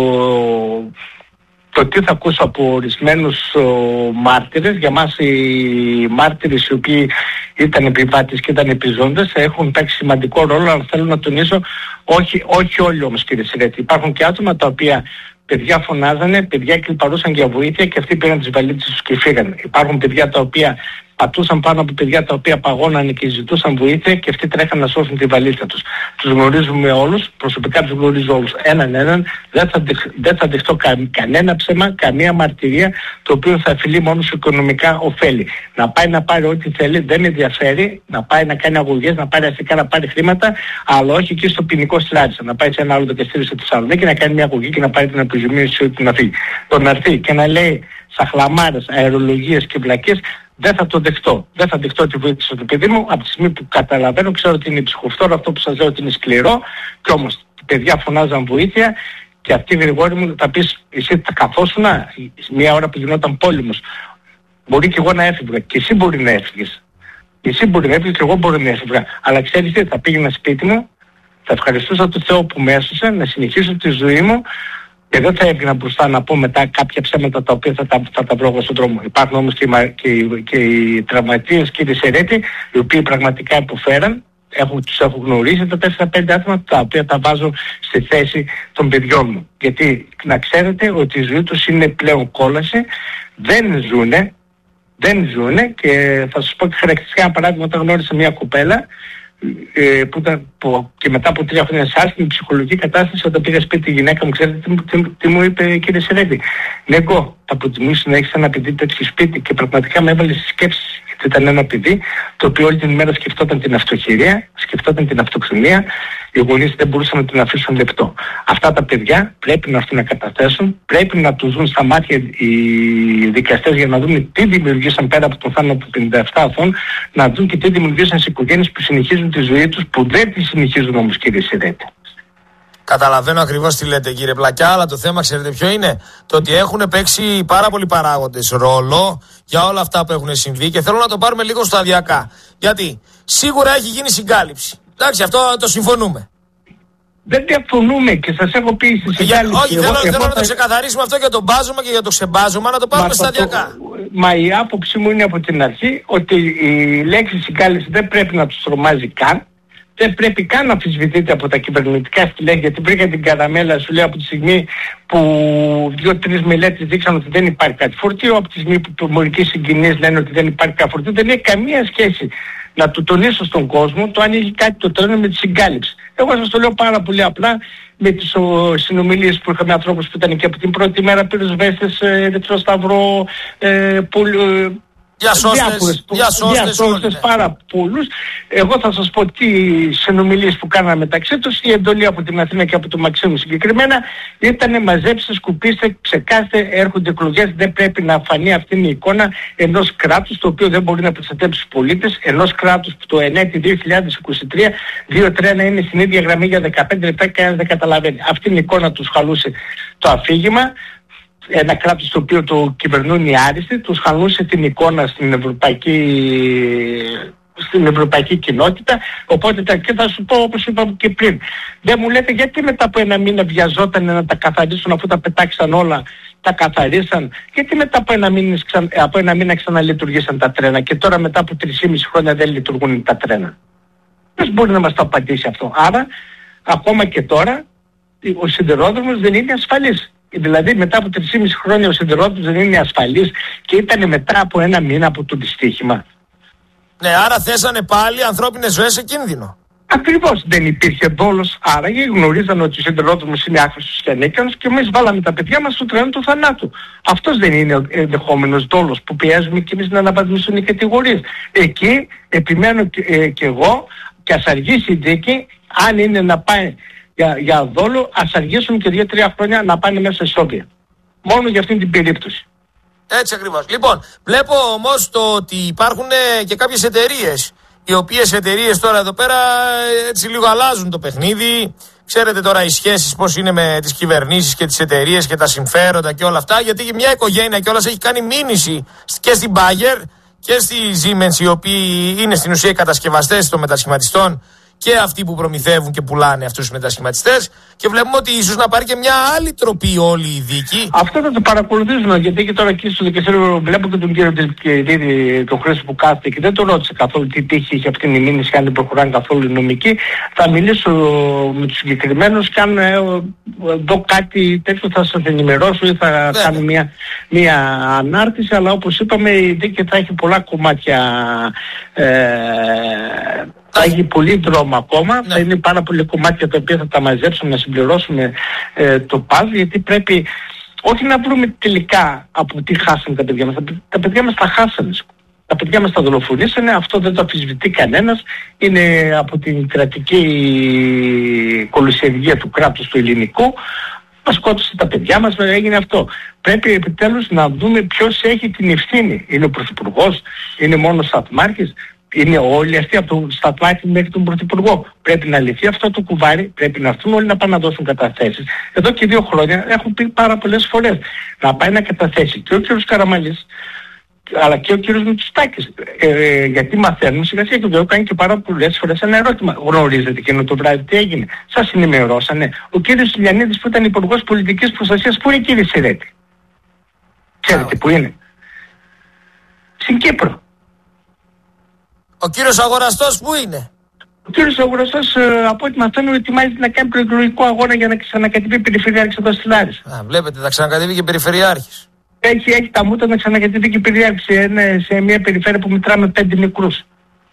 το τι θα ακούσω από ορισμένους μάρτυρες. Για μας οι μάρτυρες οι οποίοι ήταν επιβάτες και ήταν επιζώντες έχουν παίξει σημαντικό ρόλο, αλλά θέλω να τονίσω όχι, όχι όλοι όμως, κύριε Σιρέτη. Υπάρχουν και άτομα τα οποία παιδιά φωνάζανε, παιδιά κλιπαρούσαν για βοήθεια και αυτοί πήραν τις βαλίτσες τους και φύγανε. Υπάρχουν παιδιά τα οποία πατούσαν πάνω από παιδιά τα οποία παγώνανε και ζητούσαν βοήθεια και αυτοί τρέχαν να σώσουν τη βαλίτσα τους. Τους γνωρίζουμε όλους, προσωπικά τους γνωρίζω όλους έναν έναν, δεν θα, δεχ, δεν θα δεχτώ κα, κανένα ψέμα, καμία μαρτυρία το οποίο θα αφιλεί μόνο σε οικονομικά ωφέλη. Να πάει να πάρει ό,τι θέλει, δεν με ενδιαφέρει, να πάει να κάνει αγωγές, να πάρει αστικά, να πάρει χρήματα, αλλά όχι εκεί στο ποινικό Στράτσα. Να πάει σε ένα άλλο δικαστήριο στη Θεσσαλονίκη να κάνει μια αγωγή και να πάρει την αποζημίωση του να φύγει. Το να έρθει και να λέει σαχλαμάρες, αερολογίες και βλακίες, δεν θα το δεχτώ. Δεν θα δεχτώ τη βοήθεια του παιδί μου από τη στιγμή που καταλαβαίνω, ξέρω ότι είναι ψυχοφθόρο, αυτό που σας λέω ότι είναι σκληρό, και όμως τα παιδιά φωνάζαν βοήθεια και αυτοί οι γρηγόροι μου θα πεις εσύ θα καθόσουνα μια ώρα που γινόταν πόλεμος. Μπορεί και εγώ να έφευγα και εσύ μπορεί να έφυγες. Εσύ μπορεί να έφυγες και εγώ μπορεί να έφευγα. Αλλά ξέρεις τι, θα πήγαινα σπίτι μου, θα ευχαριστούσα τον Θεό που με έσωσε, να συνεχίσω τη ζωή μου. Και δεν θα έβγαινα μπροστά να πω μετά κάποια ψέματα τα οποία θα τα, θα τα βρω στον δρόμο. Υπάρχουν όμως και, και, και, και οι τραυματίες, κύριε Σερέτη, οι οποίοι πραγματικά υποφέραν. Έχω, τους έχω γνωρίσει τα τέσσερα πέντε άτομα τα οποία τα βάζω στη θέση των παιδιών μου. Γιατί να ξέρετε ότι η ζωή τους είναι πλέον κόλαση, δεν ζουνε, δεν ζουνε και θα σας πω και χαρακτηριστικά ένα παράδειγμα, όταν γνώρισα μια κοπέλα Ε, που ήταν, που, και μετά από τρία χρόνια σε άσχημη ψυχολογική κατάσταση, όταν πήγα σπίτι η γυναίκα μου, ξέρετε τι, τι, τι, τι μου είπε, κύριε Σερέτη? Ναι, εγώ θα προτιμήσω να έχεις ένα παιδί τέτοιο σπίτι, και πραγματικά με έβαλε στις σκέψεις. Γιατί ήταν ένα παιδί το οποίο όλη την ημέρα σκεφτόταν την αυτοχειρία, σκεφτόταν την αυτοκτονία. Οι γονείς δεν μπορούσαν να την αφήσουν λεπτό. Αυτά τα παιδιά πρέπει να έρθουν να καταθέσουν, πρέπει να τους δουν στα μάτια οι δικαστές για να δουν τι δημιουργήσαν πέρα από τον θάνατο του πενήντα επτά αθώων, να δουν και τι δημιουργήσαν σε οικογένειες που συνεχίζουν τη ζωή τους, που δεν τη συνεχίζουν όμως, κύριε Σιρέτη. Καταλαβαίνω ακριβώς τι λέτε, κύριε Πλακιά, αλλά το θέμα ξέρετε ποιο είναι? Το ότι έχουν παίξει πάρα πολλοί παράγοντες ρόλο για όλα αυτά που έχουν συμβεί και θέλω να το πάρουμε λίγο σταδιακά. Γιατί σίγουρα έχει γίνει συγκάλυψη. Εντάξει, αυτό το συμφωνούμε. Δεν διαφωνούμε και σας έχω πει στη συγκάλυψη. Όχι, θέλω, εγώ, θέλω εγώ να θα... το ξεκαθαρίσουμε αυτό για το μπάζωμα και για το ξεμπάζωμα, να το πάρουμε μα σταδιακά. Το... Μα η άποψή μου είναι από την αρχή ότι η λέξη συγκάλυψη δεν πρέπει να τους τρομάζει καν. Δεν πρέπει καν να αμφισβητείται από τα κυβερνητικά στελέχη, γιατί βρήκα την καραμέλα, σου λέω, από τη στιγμή που δύο-τρεις μελέτες δείξαν ότι δεν υπάρχει κάτι φορτίο, από τη στιγμή που οι μορικοί συγγενείς λένε ότι δεν υπάρχει κάτι φορτίο, δεν έχει καμία σχέση να του τονίσω στον κόσμο το αν έχει κάτι το τρένο με τη συγκάλυψη. Εγώ σας το λέω πάρα πολύ απλά, με τις συνομιλίες που είχαμε ανθρώπους που ήταν και από την πρώτη μέρα πυροσβέστες, Ερυθρό Σταυρό, ε, πολύ, διασώστες, διασώστες, πάρα πολλούς. Εγώ θα σας πω τι συνομιλίες που κάναμε μεταξύ τους. Η εντολή από την Αθήνα και από τον Μαξίμου συγκεκριμένα ήταν μαζέψτε, σκουπίστε, ξεκάστε, έρχονται εκλογές, δεν πρέπει να φανεί αυτή η εικόνα ενός κράτους το οποίο δεν μπορεί να προστατέψει τους πολίτες, ενός κράτους που το ενέτη δύο χιλιάδες είκοσι τρία δύο τρένα είναι στην ίδια γραμμή για δεκαπέντε λεπτά και κανένας δεν καταλαβαίνει. Αυτή την εικόνα τους χαλούσε το αφήγημα. Ένα κράτος το οποίο το κυβερνούν οι άριστοι, τους χαλούσε την εικόνα στην ευρωπαϊκή, στην ευρωπαϊκή κοινότητα. Οπότε και θα σου πω όπως είπαμε και πριν, δεν μου λέτε γιατί μετά από ένα μήνα βιαζόταν να τα καθαρίσουν αφού τα πετάξαν όλα, τα καθαρίσαν, γιατί μετά από ένα μήνα, από ένα μήνα ξαναλειτουργήσαν τα τρένα και τώρα μετά από τρία και μισό χρόνια δεν λειτουργούν τα τρένα. Ποιος μπορεί να μας το απαντήσει αυτό? Άρα ακόμα και τώρα ο σιδηρόδρομος δεν είναι ασφαλής. Δηλαδή μετά από τρία και μισό χρόνια ο σιδηρόδρομος δεν είναι ασφαλής και ήταν μετά από ένα μήνα από το δυστύχημα. Ναι, άρα θέσανε πάλι ανθρώπινες ζωές σε κίνδυνο. Ακριβώς, δεν υπήρχε δόλος, άραγε γνωρίζαν ότι ο σιδηρόδρομος είναι άχρηστος και ανίκανος και εμείς βάλαμε τα παιδιά μας στο τρένο του θανάτου. Αυτός δεν είναι ο ενδεχόμενος δόλος που πιέζουμε και εμείς να αναβαθμίσουν οι κατηγορίες. Εκεί επιμένω και, ε, και εγώ και ας αργήσει η δίκη, αν είναι να πάει για, για δόλο, ας αργήσουν και δύο-τρία χρόνια να πάνε μέσα σε σόβια. Μόνο για αυτήν την περίπτωση. Έτσι ακριβώς. Λοιπόν, βλέπω όμως το ότι υπάρχουν και κάποιες εταιρείες, οι οποίες εταιρείες τώρα εδώ πέρα έτσι λίγο αλλάζουν το παιχνίδι. Ξέρετε τώρα οι σχέσεις πώς είναι με τις κυβερνήσεις και τις εταιρείες και τα συμφέροντα και όλα αυτά, γιατί μια οικογένεια κιόλας έχει κάνει μήνυση και στην Bayer και στη Siemens, οι οποίοι είναι στην ουσία οι κατασκευαστές των μετασχηματιστών και αυτοί που προμηθεύουν και πουλάνε αυτούς τους μετασχηματιστές, και βλέπουμε ότι ίσως να πάρει και μια άλλη τροπή όλη η δίκη. Αυτό θα το παρακολουθήσουμε, γιατί και τώρα εκεί στο δικαστήριο βλέπω και τον κύριο Τιλκυρίδη, τον Χρήστο που κάθεται και δεν το ρώτησε καθόλου τι τύχη είχε αυτή η μήνυση, αν δεν προχωράνε καθόλου οι νομικοί. Θα μιλήσω με τους συγκεκριμένους και αν δω κάτι τέτοιο θα σας ενημερώσω ή θα Βέβαια. κάνω μια, μια ανάρτηση, αλλά όπως είπαμε η δίκη θα έχει πολλά κομμάτια. Ε, Θα έχει πολύ δρόμο ακόμα, ναι. Θα είναι πάρα πολλοί κομμάτια τα οποία θα τα μαζέψουμε, να συμπληρώσουμε ε, το παζλ, γιατί πρέπει όχι να βρούμε τελικά από τι χάσανε τα παιδιά μας. Τα, τα παιδιά μας τα χάσανε. Τα παιδιά μας τα δολοφονήσανε, αυτό δεν το αμφισβητεί κανένας. Είναι από την κρατική κολυσιεργία του κράτους του ελληνικού. Μας σκότωσε τα παιδιά μας, έγινε αυτό. Πρέπει επιτέλους να δούμε ποιος έχει την ευθύνη. Είναι ο Πρωθυπουργός, είναι μόνο ο Σταθμάρχης. Είναι όλοι αυτοί από τον Σταθμάρχη μέχρι τον Πρωθυπουργό. Πρέπει να λυθεί αυτό το κουβάρι, πρέπει να έρθουν όλοι να πάνε να δώσουν καταθέσεις. Εδώ και δύο χρόνια έχουν πει πάρα πολλές φορές να πάει να καταθέσει και ο κύριος Καραμανλής αλλά και ο κύριος Μητσοτάκης. Ε, γιατί μαθαίνουν σιγά σιγά και το κάνει και πάρα πολλές φορές ένα ερώτημα. Γνωρίζετε εκείνο το βράδυ τι έγινε? Σας ενημερώσανε? Ο κύριος Τηλιανίδης που ήταν υπουργός πολιτικής προστασίας, πού είναι κύριε Σερέτη? Ξέρετε που είναι? Στην Κύπρο. Ο κύριος Αγοραστός πού είναι? Ο κύριος Αγοραστός, ε, από ό,τι μαθαίνω, ετοιμάζεται να κάνει προεκλογικό αγώνα για να ξανακατεβεί περιφερειάρχης εδώ στη Λάρισα. Α, βλέπετε, θα ξανακατεβεί και περιφερειάρχης. Έχει, έχει τα μούτα να ξανακατεβεί και περιφερειάρχης σε, σε μια περιφέρεια που μετράμε πέντε νεκρούς.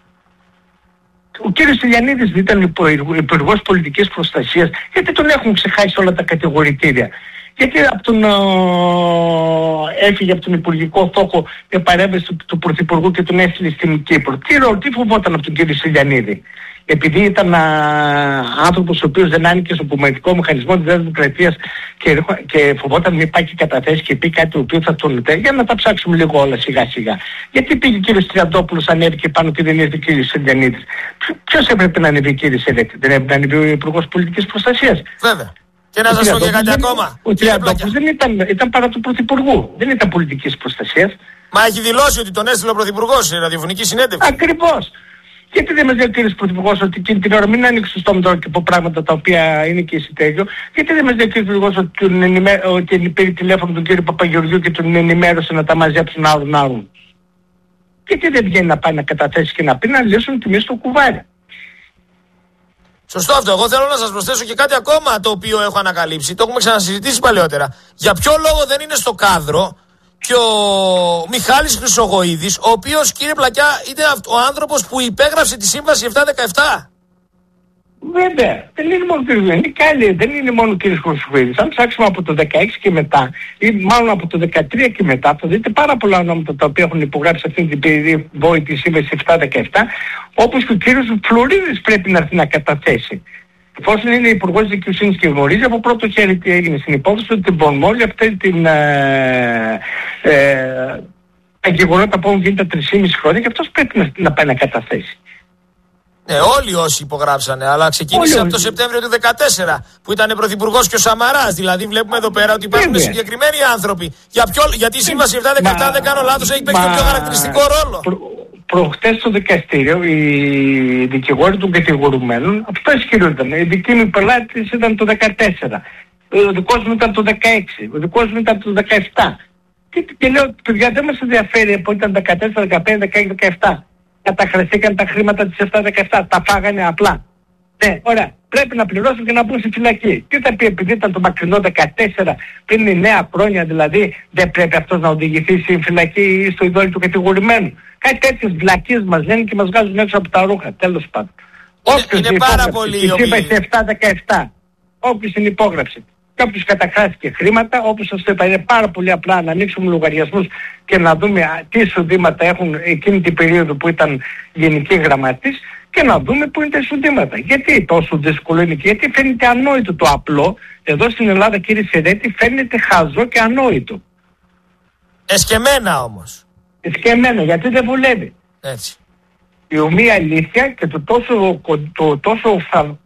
Ο κύριος Τηλιανίδης δεν ήταν υπουργός πολιτικής προστασίας? Γιατί τον έχουν ξεχάσει όλα τα κατηγορητήρια? Γιατί από τον, ο, έφυγε από τον υπουργικό θόκο με παρέμβαση του, του Πρωθυπουργού και τον έστειλε στην Κύπρο? Τι, τι φοβόταν από τον κύριο Τηλιανίδη? Επειδή ήταν α, άνθρωπος ο οποίος δεν άνοιγε στον κομμουνιστικό μηχανισμό της δημοκρατίας και, και φοβόταν να υπάρχει καταθέσει και πει κάτι το οποίο θα τον λέει, για να τα ψάξουμε λίγο όλα σιγά σιγά. Γιατί πήγε ο κύριος Τριαντόπουλος, ανέβηκε πάνω και δεν ήρθε ο κύριος Τηλιανίδης? Ποιος έπρεπε να ανέβει, κύριε Σερέτη? Δεν έπρεπε να ανέβει ο υπουργός πολιτικής προστασίας? Βέβαια. Και να σας πω και κάτι ακόμα. Ο Τριαντόπουλος δεν ήταν, ήταν παρά του Πρωθυπουργού. Δεν ήταν πολιτικής προστασίας. Μα έχει δηλώσει ότι τον έστειλε ο Πρωθυπουργός σε ραδιοφωνική συνέντευξη. Ακριβώς. Γιατί δεν μας λέει ο κύριος Πρωθυπουργός ότι εκείνη την ώρα μην ανοίξει το στόμα τώρα και από πράγματα τα οποία είναι και εισιτέριο? Γιατί δεν μας λέει ο κύριος Πρωθυπουργός ότι, ενημέ... ότι πήρε τηλέφωνο τον κύριο Παπαγεωργιού και τον ενημέρωσε να τα μαζέψουν άρουν άρουν? Γιατί δεν βγαίνει να πάει να καταθέσει και να πει να λύσουν τιμή στο κουβάρι? Σωστό αυτό. Εγώ θέλω να σας προσθέσω και κάτι ακόμα το οποίο έχω ανακαλύψει. Το έχουμε ξανασυζητήσει παλαιότερα. Για ποιο λόγο δεν είναι στο κάδρο και ο Μιχάλης Χρυσογοίδης, ο οποίος, κύριε Πλακιά, είναι ο άνθρωπος που υπέγραψε τη σύμβαση επτακόσια δεκαεπτά. Βέβαια, δεν είναι μόνο ο κύριος Χρυσοχοίδης, δεν είναι μόνο ο κύριος Χρυσοχοίδης. Αν ψάξουμε από το δεκαέξι και μετά, ή μάλλον από το δεκατρία και μετά, θα δείτε πάρα πολλά ονόματα τα οποία έχουν υπογράψει αυτή την περιβόητη σύμβαση επτά δεκαεπτά, όπως και ο κύριος Φλωρίδης πρέπει να έρθει να καταθέσει. Εφόσον είναι υπουργός δικαιοσύνης και γνωρίζει από πρώτο χέρι τι έγινε στην υπόθεση, ότι την όλη αυτή την ε, ε, τα γεγονότα που έχουν γίνει τα τρεισήμισι χρόνια, και αυτός πρέπει να, να πάει να καταθέσει. Ναι, όλοι όσοι υπογράψανε, αλλά ξεκίνησε όλοι, από το Σεπτέμβριο του δύο χιλιάδες δεκατέσσερα που ήταν πρωθυπουργός και ο Σαμαράς. Δηλαδή, βλέπουμε εδώ πέρα ότι υπάρχουν Βέβαια. συγκεκριμένοι άνθρωποι. Για ποιο, γιατί η σύμβαση επτά δεκαεπτά, αν δεν κάνω λάθος, έχει παίξει το πιο χαρακτηριστικό ρόλο. Προ, προχτές στο δικαστήριο, οι δικηγόροι των κατηγορουμένων, αυτό ισχυρόταν. Η δική μου πελάτης ήταν το δεκατέσσερα. Ο δικός μου ήταν το δεκαέξι. Ο δικός μου ήταν το δεκαεπτά. Και, και λέω, παιδιά, δεν μας ενδιαφέρει από ήταν δεκατέσσερα, δεκαπέντε, δεκαέξι, δεκαεπτά. Καταχρηστήκαν τα χρήματα της επτά δεκαεπτά, τα φάγανε απλά. Ναι, ωραία, πρέπει να πληρώσουν και να μπουν στη φυλακή. Τι θα πει, επειδή ήταν το μακρινό δεκατέσσερα, πριν εννέα χρόνια δηλαδή, δεν πρέπει αυτός να οδηγηθεί στη φυλακή ή στο ειδόλιο του κατηγορημένου. Κάτι τέτοιες βλακίες μας λένε και μας βγάζουν έξω από τα ρούχα, τέλος πάντων. Είναι, είναι πάρα πολύ η σύμβαση επτά δεκαεπτά, όποιος την υπόγραψε. Κάποιος καταχράστηκε χρήματα, όπως σας το είπα, είναι πάρα πολύ απλά να ανοίξουμε λογαριασμούς και να δούμε τι εισοδήματα έχουν εκείνη την περίοδο που ήταν γενική γραμματής και να δούμε πού είναι τα εισοδήματα. Γιατί τόσο δύσκολο είναι και γιατί φαίνεται ανόητο το απλό. Εδώ στην Ελλάδα, κύριε Σερέτη, φαίνεται χαζό και ανόητο. Εσκεμμένα όμως. Εσκεμμένα, γιατί δεν βολεύει. Έτσι. Η ομοία αλήθεια και το τόσο, το, τόσο,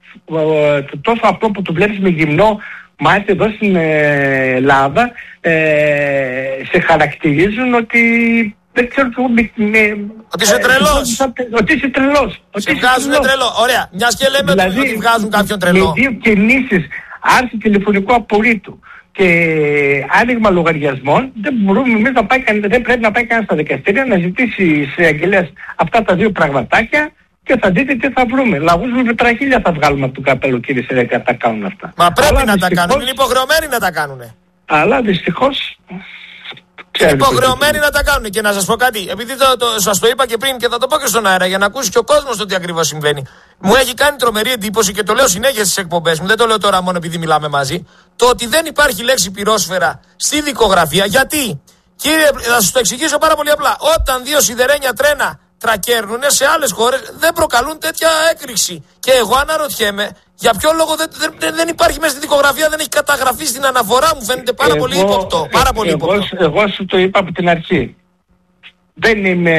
το τόσο απλό που το βλέπεις με γυμνό μάλιστα εδώ στην ε, Ελλάδα ε, σε χαρακτηρίζουν ότι δεν ξέρω και εγώ ότι είσαι τρελός. Ότι είσαι τρελός. Σε βγάζουν τρελό. Ωραία. Μιας και λέμε δηλαδή, ότι βγάζουν κάποιον τρελό. Με δύο κινήσεις, άρση τηλεφωνικού απορρίτου και άνοιγμα λογαριασμών, δεν μπορούμε εμείς να πάει, δεν πρέπει να πάει κανένα στα δικαστήρια να ζητήσει σε αγγελές αυτά τα δύο πραγματάκια. Και θα δείτε τι θα βρούμε. Λαγούς με πετραχίλια θα βγάλουμε από το καπέλο, κύριε Σερέτη, να τα κάνουν αυτά. Μα πρέπει αλλά να δυστυχώς, τα κάνουν. Είναι υποχρεωμένοι να τα κάνουν. Αλλά δυστυχώς... Είναι υποχρεωμένοι να τα κάνουν. Και να σας πω κάτι. Επειδή το, το, σας το είπα και πριν και θα το πω και στον αέρα για να ακούσει και ο κόσμος το τι ακριβώς συμβαίνει. Μου έχει κάνει τρομερή εντύπωση και το λέω συνέχεια στις εκπομπές μου. Δεν το λέω τώρα μόνο επειδή μιλάμε μαζί. Το ότι δεν υπάρχει λέξη πυρόσφαιρα στη δικογραφία. Γιατί, κύριε, θα σας το εξηγήσω πάρα πολύ απλά. Όταν δύο σιδερένια τρένα τρακέρνουνε σε άλλες χώρες δεν προκαλούν τέτοια έκρηξη. Και εγώ αναρωτιέμαι για ποιο λόγο δεν, δεν, δεν υπάρχει μέσα στη δικογραφία, δεν έχει καταγραφεί στην αναφορά μου. Φαίνεται πάρα εγώ, πολύ ύποπτο. Πάρα πολύ εγώ, ύποπτο. Εγώ σου το είπα από την αρχή. Δεν είμαι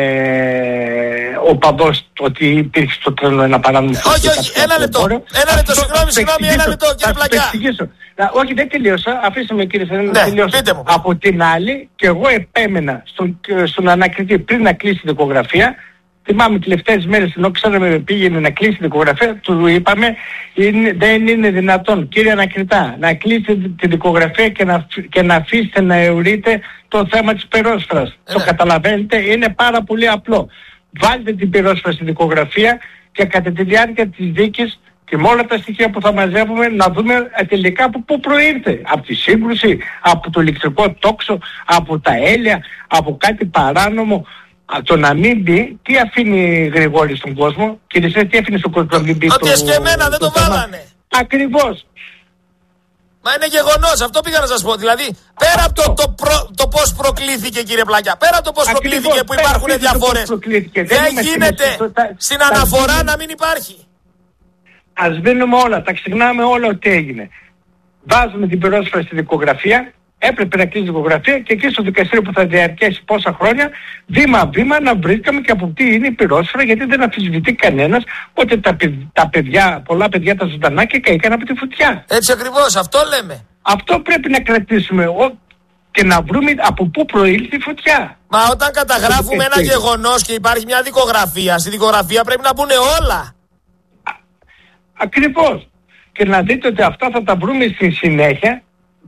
ο παδός ότι υπήρχε στο τρένο ένα παράνομο. Όχι, όχι, ένα λεπτό. Ένα λεπτό, συγγνώμη, συγγνώμη, ένα λεπτό, κύριε Πλακιά. Όχι, δεν τελείωσα. Αφήστε με, κύριε Σερέτη, να τελειώσω. Από την άλλη, και εγώ επέμενα στον, στον ανακριτή πριν να κλείσει η δικογραφία. Θυμάμαι τελευταίες μέρες, ενώ ξέραμε πήγαινε να κλείσει η δικογραφία, του είπαμε είναι, δεν είναι δυνατόν, κύριε ανακριτά, να κλείσετε τη δικογραφία και να, και να αφήσετε να αιωρείτε το θέμα της πυρόσφαιρας. Ε, το καταλαβαίνετε, είναι πάρα πολύ απλό. Βάλτε την πυρόσφαιρα στη δικογραφία και κατά τη διάρκεια της δίκης και με όλα τα στοιχεία που θα μαζεύουμε να δούμε τελικά από πού προήρθε. Από τη σύγκρουση, από το ηλεκτρικό τόξο, από τα έλαια, από κάτι παράνομο. Το να μην μπει, τι αφήνει Γρηγόρη στον κόσμο, κύριε Σέρτη, τι αφήνει στον κόσμο να μην μπει? Ότι εσκεμμένα δεν το βάλανε. Ακριβώς. Μα είναι γεγονός, αυτό πήγα να σας πω. Δηλαδή, πέρα από το, το, προ, το πώς προκλήθηκε, κύριε Πλακιά, πέρα από το πώς Ακριβώς, προκλήθηκε που υπάρχουν διαφορές, δεν, δεν γίνεται στην, στην αναφορά τα... να μην υπάρχει. Ας δίνουμε όλα, τα ξεχνάμε όλα ότι έγινε. Βάζουμε την πυρόσφαιρα στη δικογραφία. Έπρεπε να κλείσει η δικογραφία και εκεί στο δικαστήριο που θα διαρκέσει πόσα χρόνια, βήμα-βήμα να βρίσκαμε και από τι είναι η πυρόσφαιρα, γιατί δεν αμφισβητεί κανένας ότι τα, τα παιδιά, πολλά παιδιά τα ζωντανάκια καήκαν από τη φωτιά. Έτσι ακριβώς, αυτό λέμε. Αυτό πρέπει να κρατήσουμε ο, και να βρούμε από πού προήλθε η φωτιά. Μα όταν καταγράφουμε ένα γεγονός και υπάρχει μια δικογραφία, στη δικογραφία πρέπει να μπουν όλα. Α, ακριβώς. Και να δείτε ότι αυτά θα τα βρούμε στη συνέχεια.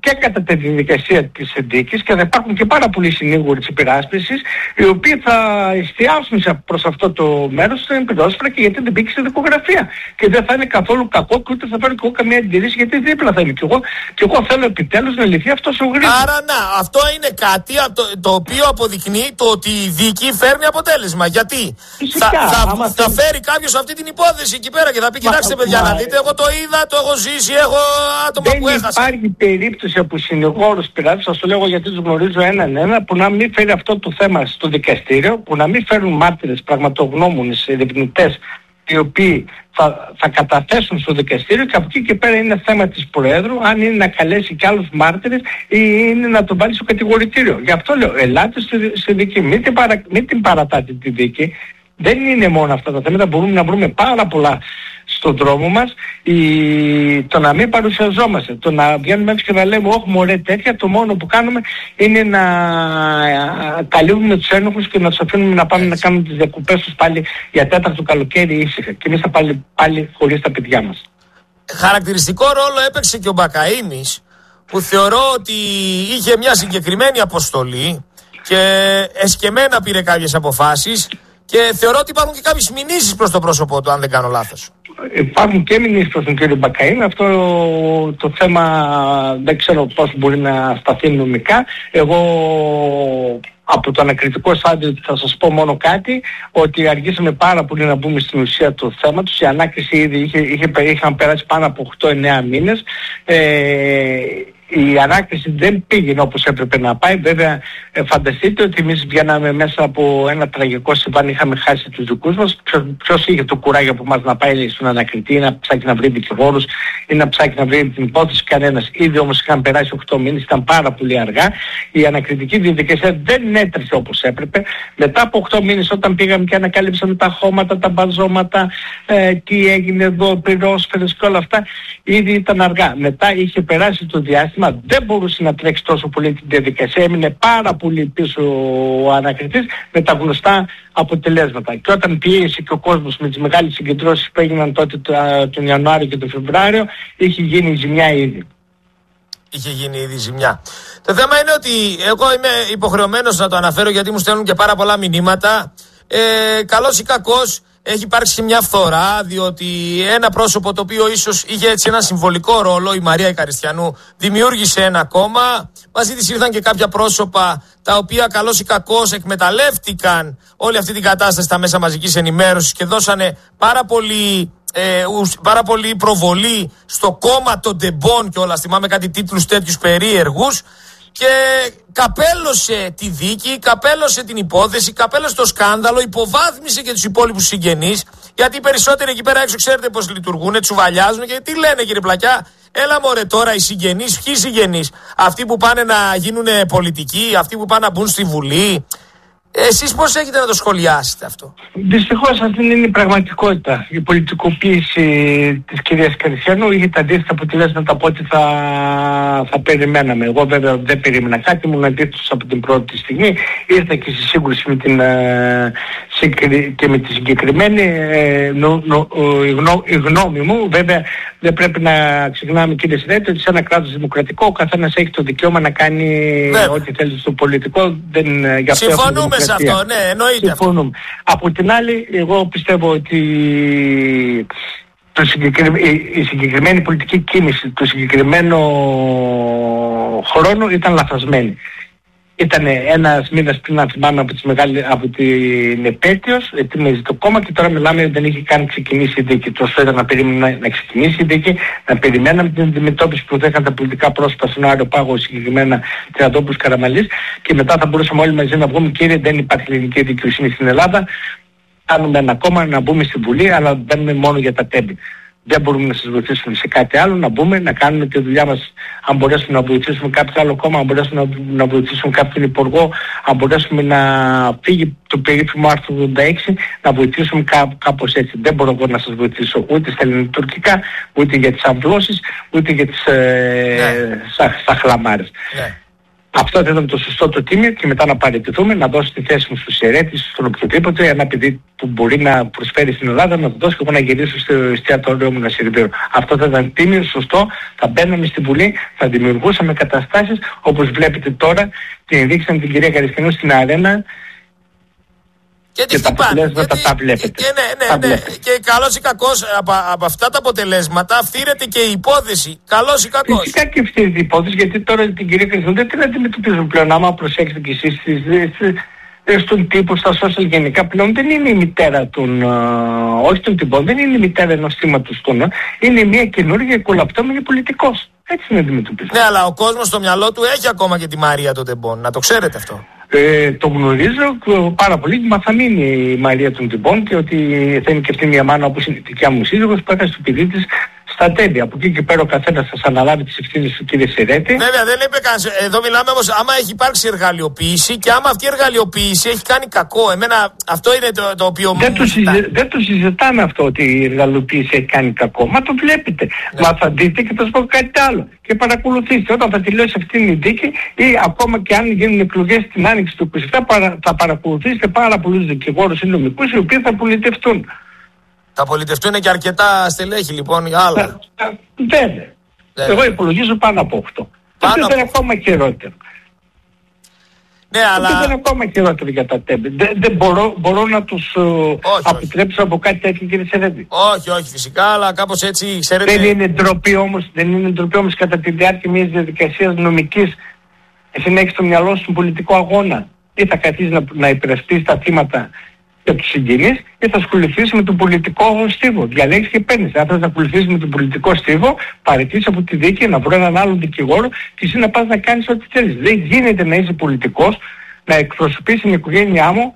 και κατά τη διαδικασία της δίκης και θα υπάρχουν και πάρα πολλοί συνήγοροι της υπεράσπισης οι οποίοι θα εστιάσουν προς αυτό το μέρος στην πεντόσφαιρα και γιατί δεν μπήκε στη δικογραφία και δεν θα είναι καθόλου κακό και ούτε θα φέρω και εγώ καμία αντιρρήση γιατί δίπλα θα είμαι και εγώ και εγώ θέλω επιτέλους να λυθεί αυτός ο γρήγορος. Άρα να, αυτό είναι κάτι το, το οποίο αποδεικνύει το ότι η δίκη φέρνει αποτέλεσμα. Γιατί Φυσικά, θα, θα, θα θέλει... φέρει κάποιος αυτή την υπόθεση εκεί πέρα και θα πει κοιτάξτε παιδιά μα, να δείτε, εγώ το είδα, το έχω ζήσει, έχω άτομα δεν που έχασα. Δεν υπάρχει περίπτωση από συνηγόρους πειράτες, σας το λέγω γιατί τους γνωρίζω έναν ένα, που να μην φέρει αυτό το θέμα στο δικαστήριο, που να μην φέρουν μάρτυρες, πραγματογνώμονες, ερευνητές, οι οποίοι θα, θα καταθέσουν στο δικαστήριο και από εκεί και πέρα είναι θέμα της Προέδρου αν είναι να καλέσει και άλλους μάρτυρες ή είναι να τον βάλει στο κατηγορητήριο. Γι' αυτό λέω, ελάτε στη, στη δίκη, μην την, παρα, μην την παρατάτε τη δίκη. Δεν είναι μόνο αυτά τα θέματα, μπορούμε να βρούμε πάρα πολλά στον δρόμο μας. Η... Το να μην παρουσιαζόμαστε, το να βγαίνουμε έξω και να λέμε όχι μωρέ τέτοια, το μόνο που κάνουμε είναι να καλύβουμε τους ένοχους και να τους αφήνουμε να πάμε να κάνουμε τις διακοπές τους πάλι για τέταρτο καλοκαίρι ήσυχα και εμείς θα πάλι, πάλι χωρίς τα παιδιά μας. Χαρακτηριστικό ρόλο έπαιξε και ο Μπακαΐνης που θεωρώ ότι είχε μια συγκεκριμένη αποστολή και εσκεμμένα πήρε κάποιες αποφάσεις. Και θεωρώ ότι υπάρχουν και κάποιες μηνύσεις προς το πρόσωπό του, αν δεν κάνω λάθος. Υπάρχουν και μηνύσεις προς τον κύριο Μπακαΐνη. Αυτό το θέμα δεν ξέρω πώς μπορεί να σταθεί νομικά. Εγώ από το ανακριτικό στάδιο θα σας πω μόνο κάτι, ότι αργήσαμε πάρα πολύ να μπούμε στην ουσία του θέματος. Η ανάκριση ήδη είχε, είχε, είχαν περάσει πάνω από οκτώ εννέα μήνες. Ε, η ανάκριση δεν πήγαινε όπως έπρεπε να πάει. Βέβαια ε, φανταστείτε ότι εμείς βγαίναμε μέσα από ένα τραγικό συμβάν, είχαμε χάσει τους δικούς μας. Ποιος, ποιος είχε το κουράγιο από μας να πάει στον ανακριτή ή να ψάξει να βρει δικηγόρους ή να ψάξει να βρει την υπόθεση? Κανένας. Ήδη όμως είχαν περάσει οκτώ μήνες, ήταν πάρα πολύ αργά. Η ανακριτική διαδικασία δεν έτρεχε όπως έπρεπε. Μετά από οκτώ μήνες όταν πήγαμε και ανακάλυψαμε τα χώματα, τα μπαζώματα, ε, τι έγινε εδώ, πυρόσφαιρες και όλα αυτά, ήδη ήταν αργά. Μετά είχε περάσει το διάστημα, δεν μπορούσε να τρέξει τόσο πολύ την διαδικασία, έμεινε πάρα πολύ πίσω ο ανακριτής με τα γνωστά αποτελέσματα. Και όταν πιέζει και ο κόσμος με τις μεγάλες συγκεντρώσεις που έγιναν τότε τον Ιανουάριο και τον Φεβρουάριο, είχε γίνει ζημιά ήδη. Είχε γίνει ήδη ζημιά. Το θέμα είναι ότι εγώ είμαι υποχρεωμένος να το αναφέρω γιατί μου στέλνουν και πάρα πολλά μηνύματα. Ε, καλός ή κακός, έχει υπάρξει μια φθορά, διότι ένα πρόσωπο το οποίο ίσως είχε έτσι ένα συμβολικό ρόλο, η Μαρία Ικαριστιανού, δημιούργησε ένα κόμμα. Μαζί της ήρθαν και κάποια πρόσωπα τα οποία καλώς ή κακώς εκμεταλλεύτηκαν όλη αυτή την κατάσταση στα μέσα μαζικής ενημέρωσης και δώσανε πάρα πολύ, ε, πάρα πολύ προβολή στο κόμμα των ντεμπών και όλα. Θυμάμαι κάτι τίτλους τέτοιους περίεργους. Και καπέλωσε τη δίκη, καπέλωσε την υπόθεση, καπέλωσε το σκάνδαλο, υποβάθμισε και τους υπόλοιπους συγγενείς. Γιατί οι περισσότεροι εκεί πέρα έξω ξέρετε πώς λειτουργούν, τσουβαλιάζουν και τι λένε κύριε Πλακιά? Έλα μωρέ τώρα οι συγγενείς, ποιοι συγγενείς? Αυτοί που πάνε να γίνουν πολιτικοί, αυτοί που πάνε να μπουν στη Βουλή. Εσείς πώς έχετε να το σχολιάσετε αυτό? Δυστυχώς αυτή είναι η πραγματικότητα. Η πολιτικοποίηση της κυρίας Καριστιανού είχε τα αντίθετα αποτελέσματα από ό,τι θα, θα περιμέναμε. Εγώ βέβαια δεν περίμενα κάτι, ήμουν αντίθετος από την πρώτη στιγμή. Ήρθα και στη σύγκρουση με την, ε, και με τη συγκεκριμένη ε, νο, νο, ο, η, γνώ, η γνώμη μου. Βέβαια δεν πρέπει να ξεχνάμε κύριε Συνέτη ότι σε ένα κράτος δημοκρατικό ο καθένας έχει το δικαίωμα να κάνει βέβαια ό,τι θέλει στο πολιτικό. Δεν, γι' αυτό συμφωνούμε σε αυτό, ναι, εννοείται. Συμφωνούμε. Από την άλλη, εγώ πιστεύω ότι το συγκεκρι... η συγκεκριμένη πολιτική κίνηση του συγκεκριμένου χρόνου ήταν λαθασμένη. Ήταν ένας μήνας πριν, να θυμάμαι, από, τις μεγάλη... από την επέτειος, ετοίμαζε το κόμμα και τώρα μιλάμε ότι δεν είχε καν ξεκινήσει η δίκη. Τόσο ήταν να περιμένουμε να ξεκινήσει η δίκη, να περιμέναμε την αντιμετώπιση που δέχαν τα πολιτικά πρόσωπα στον Άριο Πάγο, συγκεκριμένα Τριαντόπουλος Καραμανλής, και μετά θα μπορούσαμε όλοι μαζί να βγούμε, κύριε, δεν υπάρχει ελληνική δικαιοσύνη στην Ελλάδα. Κάνουμε ένα κόμμα να μπούμε στη Βουλή, αλλά μπαίνουμε μόνο για τα τέμπη. Δεν μπορούμε να σας βοηθήσουμε σε κάτι άλλο, να μπούμε, να κάνουμε τη δουλειά μας. Αν μπορέσουμε να βοηθήσουμε κάποιο άλλο κόμμα, αν μπορέσουμε να, να βοηθήσουμε κάποιον υπουργό, αν μπορέσουμε να φύγει το περίφημο άρθρο ογδόντα έξι, να βοηθήσουμε κά, κάπως έτσι. Δεν μπορώ εγώ να σας βοηθήσω ούτε στα ελληνοτουρκικά, ούτε για τις αμβλώσεις, ούτε για τις ε, ναι. σα, σαχλαμάρες. Ναι. Αυτό θα ήταν το σωστό το τίμιο και μετά να παραιτηθούμε, να δώσει τη θέση μου στους αιρέτες, στον οποιοδήποτε, ένα παιδί που μπορεί να προσφέρει στην Ελλάδα, να το δώσει και εγώ να γυρίσω στο εστιατόριό μου να συλληπιρώ. Αυτό θα ήταν τίμιο, σωστό, θα μπαίναμε στη Βουλή, θα δημιουργούσαμε καταστάσεις όπως βλέπετε τώρα, την δείξαμε την κυρία Καριστιανού στην αρένα. Και, και τα αποτελέσματα τα βλέπετε. Και, και, ναι, ναι, ναι. Και καλώς ή κακώς από, από αυτά τα αποτελέσματα φθήρεται και η υπόθεση. Καλώς ή κακώς. Φυσικά και φθήρεται η υπόθεση, γιατί τώρα την κυρία Καριστιανού δεν την αντιμετωπίζουν πλέον. Άμα προσέξετε κι εσείς στον τύπο, στα social γενικά, πλέον δεν είναι η μητέρα των, uh, όχι των τυπών, δεν είναι η μητέρα ενός θύματος των, είναι μια καινούργια κολαπτώμενη πολιτικός. Έτσι είναι αντιμετωπίζουν. Ναι, αλλά ο κόσμος στο μυαλό του έχει ακόμα και τη Μαρία των Τεμπών. Να το ξέρετε αυτό. Ε, το γνωρίζω πάρα πολύ, μα θα μείνει η Μαρία των Τεμπών και ότι θα είναι και αυτή μια μάνα όπως είναι η δικιά μου σύζυγος που έχασε το παιδί της στα τέμπη. Από εκεί και πέρα ο καθένας θα αναλάβει τις ευθύνες του, κύριε Σερέτη. Βέβαια, δεν είπε κανένας. Εδώ μιλάμε όμως άμα έχει υπάρξει εργαλειοποίηση και άμα αυτή η εργαλειοποίηση έχει κάνει κακό. Εμένα αυτό είναι το, το οποίο δεν το, συζη... δεν το συζητάμε αυτό ότι η εργαλειοποίηση έχει κάνει κακό. Μα το βλέπετε. Ναι. Μα θα δείτε και θα σας πω κάτι άλλο. Και παρακολουθήστε όταν θα τελειώσει αυτή η δίκη ή ακόμα και αν γίνουν εκλογές την άνοιξη του είκοσι επτά παρα... θα παρακολουθήσετε πάρα πολλούς δικηγόρους ή νομικούς οι οποίοι θα πολιτευτούν. Θα πολιτευτούν και αρκετά στελέχη λοιπόν για άλλα. Βέβαια. Εγώ υπολογίζω πάνω από οκτώ. Αυτό δεν είναι ακόμα χειρότερο. Ναι, αλλά... Αυτό δεν είναι ακόμα χειρότερο για τα τέμπη. Δεν, δεν μπορώ, μπορώ να τους uh, αποτρέψω από κάτι τέτοιο, κύριε Σερέτη. Όχι, όχι φυσικά, αλλά κάπως έτσι ξέρετε... Δεν είναι ντροπή όμως, δεν είναι ντροπή όμως κατά τη διάρκεια μιας διαδικασίας νομικής εσύ να έχεις στο μυαλό σου πολιτικό αγώνα ή θα καθίσεις να, να υπερασπίσεις τα θύματα και τους συγγενείς ή θα ασχοληθείς με τον πολιτικό στίβο. Διαλέγεις και παίρνεις. Αν θες να ακολουθήσεις με τον πολιτικό στίβο, παραιτήσεις από τη δίκη, να βρω έναν άλλον δικηγόρο και εσύ να πας να κάνεις ό,τι θέλεις. Δεν γίνεται να είσαι πολιτικός, να εκπροσωπείς την οικογένειά μου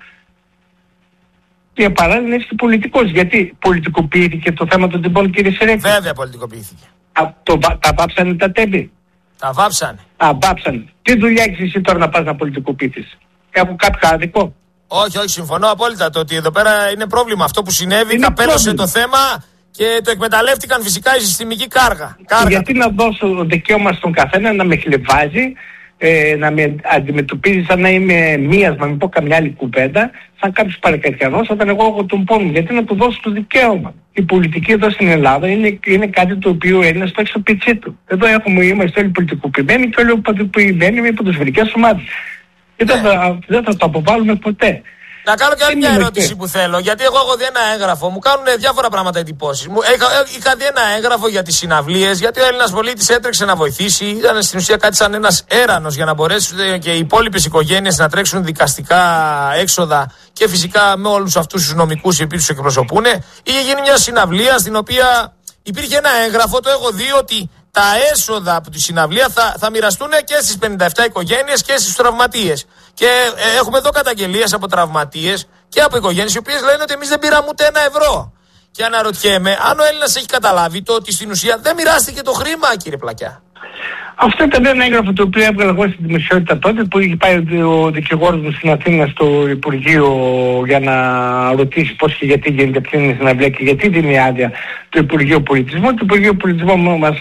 και παράλληλα να είσαι και πολιτικός. Γιατί πολιτικοποιήθηκε το θέμα των τεμπών, κύριε Σερέτη. Βέβαια πολιτικοποιήθηκε. Α, το, τα βάψανε τα τέμπη. Τα βάψανε. Α, βάψανε. Τι δουλειά έχεις εσύ τώρα να πας να πολιτικοποιήσεις? Έχω κάποιο άδικο? Όχι, όχι, συμφωνώ απόλυτα. Το ότι εδώ πέρα είναι πρόβλημα. Αυτό που συνέβη, καπέλωσε το θέμα και το εκμεταλλεύτηκαν φυσικά η συστημική κάργα. κάργα. Γιατί να δώσω δικαίωμα στον καθένα να με χλεβάζει, ε, να με αντιμετωπίζει σαν να είμαι μίας, να μην πω καμιά άλλη κουβέντα, σαν κάποιος παρακατιανός, όταν εγώ έχω τον πόνο. Γιατί να του δώσω το δικαίωμα? Η πολιτική εδώ στην Ελλάδα είναι, είναι κάτι το οποίο είναι στο έξω πιτσί του. Εδώ έχουμε, είμαστε όλοι πολιτικοποιημένοι και όλοι πολιτικοποιημένοι με ποδοσφαιρικές ομάδες. Και δεν θα, δεν θα το αποβάλουμε ποτέ. Να κάνω και άλλη μια ερώτηση που θέλω. Γιατί εγώ έχω δει ένα έγγραφο, μου κάνουν διάφορα πράγματα εντυπώσεις. Μου, είχα, είχα δει ένα έγγραφο για τις συναυλίες, γιατί ο Έλληνας πολίτης έτρεξε να βοηθήσει. Ήταν στην ουσία κάτι σαν ένας έρανος για να μπορέσουν και οι υπόλοιπες οικογένειες να τρέξουν δικαστικά έξοδα και φυσικά με όλους αυτούς τους νομικούς οι οποίοι τους εκπροσωπούν. Είχε γίνει μια συναυλία στην οποία υπήρχε ένα έγγραφο, το έχω δει, ότι τα έσοδα από τη συναυλία θα, θα μοιραστούν και στις πενήντα επτά οικογένειες και στους τραυματίες. Και ε, έχουμε εδώ καταγγελίες από τραυματίες και από οικογένειες οι οποίες λένε ότι εμείς δεν πήραμε ούτε ένα ευρώ. Και αναρωτιέμαι αν ο Έλληνας έχει καταλάβει το ότι στην ουσία δεν μοιράστηκε το χρήμα, κύριε Πλακιά. Αυτό ήταν ένα έγγραφο το οποίο έβγαλα εγώ στην δημοσιότητα τότε, που είχε πάει ο δικηγόρος μου στην Αθήνα στο Υπουργείο για να ρωτήσει πώς και γιατί γίνεται αυτή η συναυλία και γιατί δίνει άδεια το Υπουργείο Πολιτισμού. Το Υπουργείο Πολιτισμού μας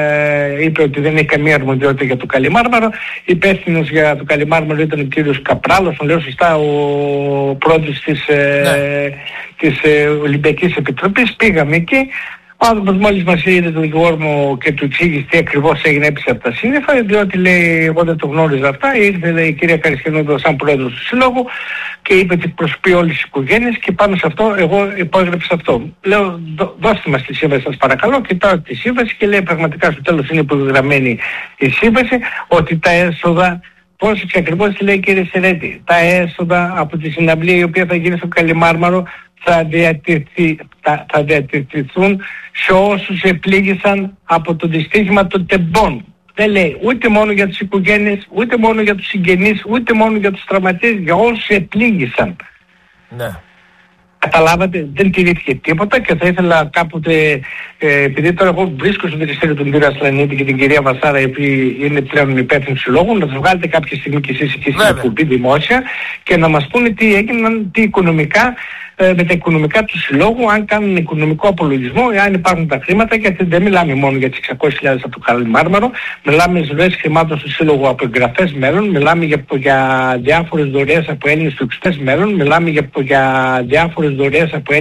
ε, είπε ότι δεν έχει καμία αρμοδιότητα για το Καλιμάρμαρο. Υπεύθυνος για το Καλιμάρμαρο ήταν ο κύριος Καπράλος, τον λέω σωστά, ο πρόεδρος της, ε, ναι. της ε, Ολυμπιακής Επιτροπής. Πήγαμε εκεί. Ο άνθρωπος μόλις μας είδε τον δικηγόρο μου και του εξήγησε τι ακριβώς έγινε, έπεισε από τα σύννεφα, διότι λέει εγώ δεν το γνώριζα αυτά. Ήρθε λέει, η κυρία Καριστιανού σαν πρόεδρος του Συλλόγου και είπε ότι εκπροσωπεί όλες τις οικογένειες και πάνω σε αυτό εγώ υπόγραψα αυτό. Λέω δώ, δώστε μας τη σύμβαση σας παρακαλώ, κοιτάω τη σύμβαση και λέει πραγματικά στο τέλος είναι υπογραμμένη η σύμβαση ότι τα έσοδα, πώς και ακριβώς λέει κύριε Σερέτη, τα έσοδα από τη συναυλία η οποία θα γίνει στο Καλιμάρμαρο θα, διατηρηθεί, θα, θα διατηρηθούν σε όσους επλήγησαν από το δυστύχημα των τεμπών. Δεν λέει ούτε μόνο για τις οικογένειες, ούτε μόνο για τους συγγενείς, ούτε μόνο για τους τραυματίες, για όσους επλήγησαν. Ναι. Καταλάβατε, δεν τηρήθηκε τίποτα και θα ήθελα κάποτε, ε, επειδή τώρα εγώ βρίσκω στο δικαστήριο τον κύριο Ασλανίδη και την κυρία Βασάρα, οι οποίοι είναι πλέον υπεύθυνοι συλλόγου, να τους βγάλετε κάποια στιγμή και εσείς εκεί στην εκπομπή δημόσια και να μας πούνε τι έγιναν, τι οικονομικά ε, με τα οικονομικά του συλλόγου, αν κάνουν οικονομικό απολογισμό, αν υπάρχουν τα χρήματα, γιατί δεν μιλάμε μόνο για τις εξακόσιες χιλιάδες από το Καλιμάρμαρο, μιλάμε για ροές χρημάτων στο σύλλογο από εγγραφές μέλων, μιλάμε για, για διάφορες δωρεές από Έλληνες τουρκιστές μέλων, μιλάμε για, για διάφορες δωρεές από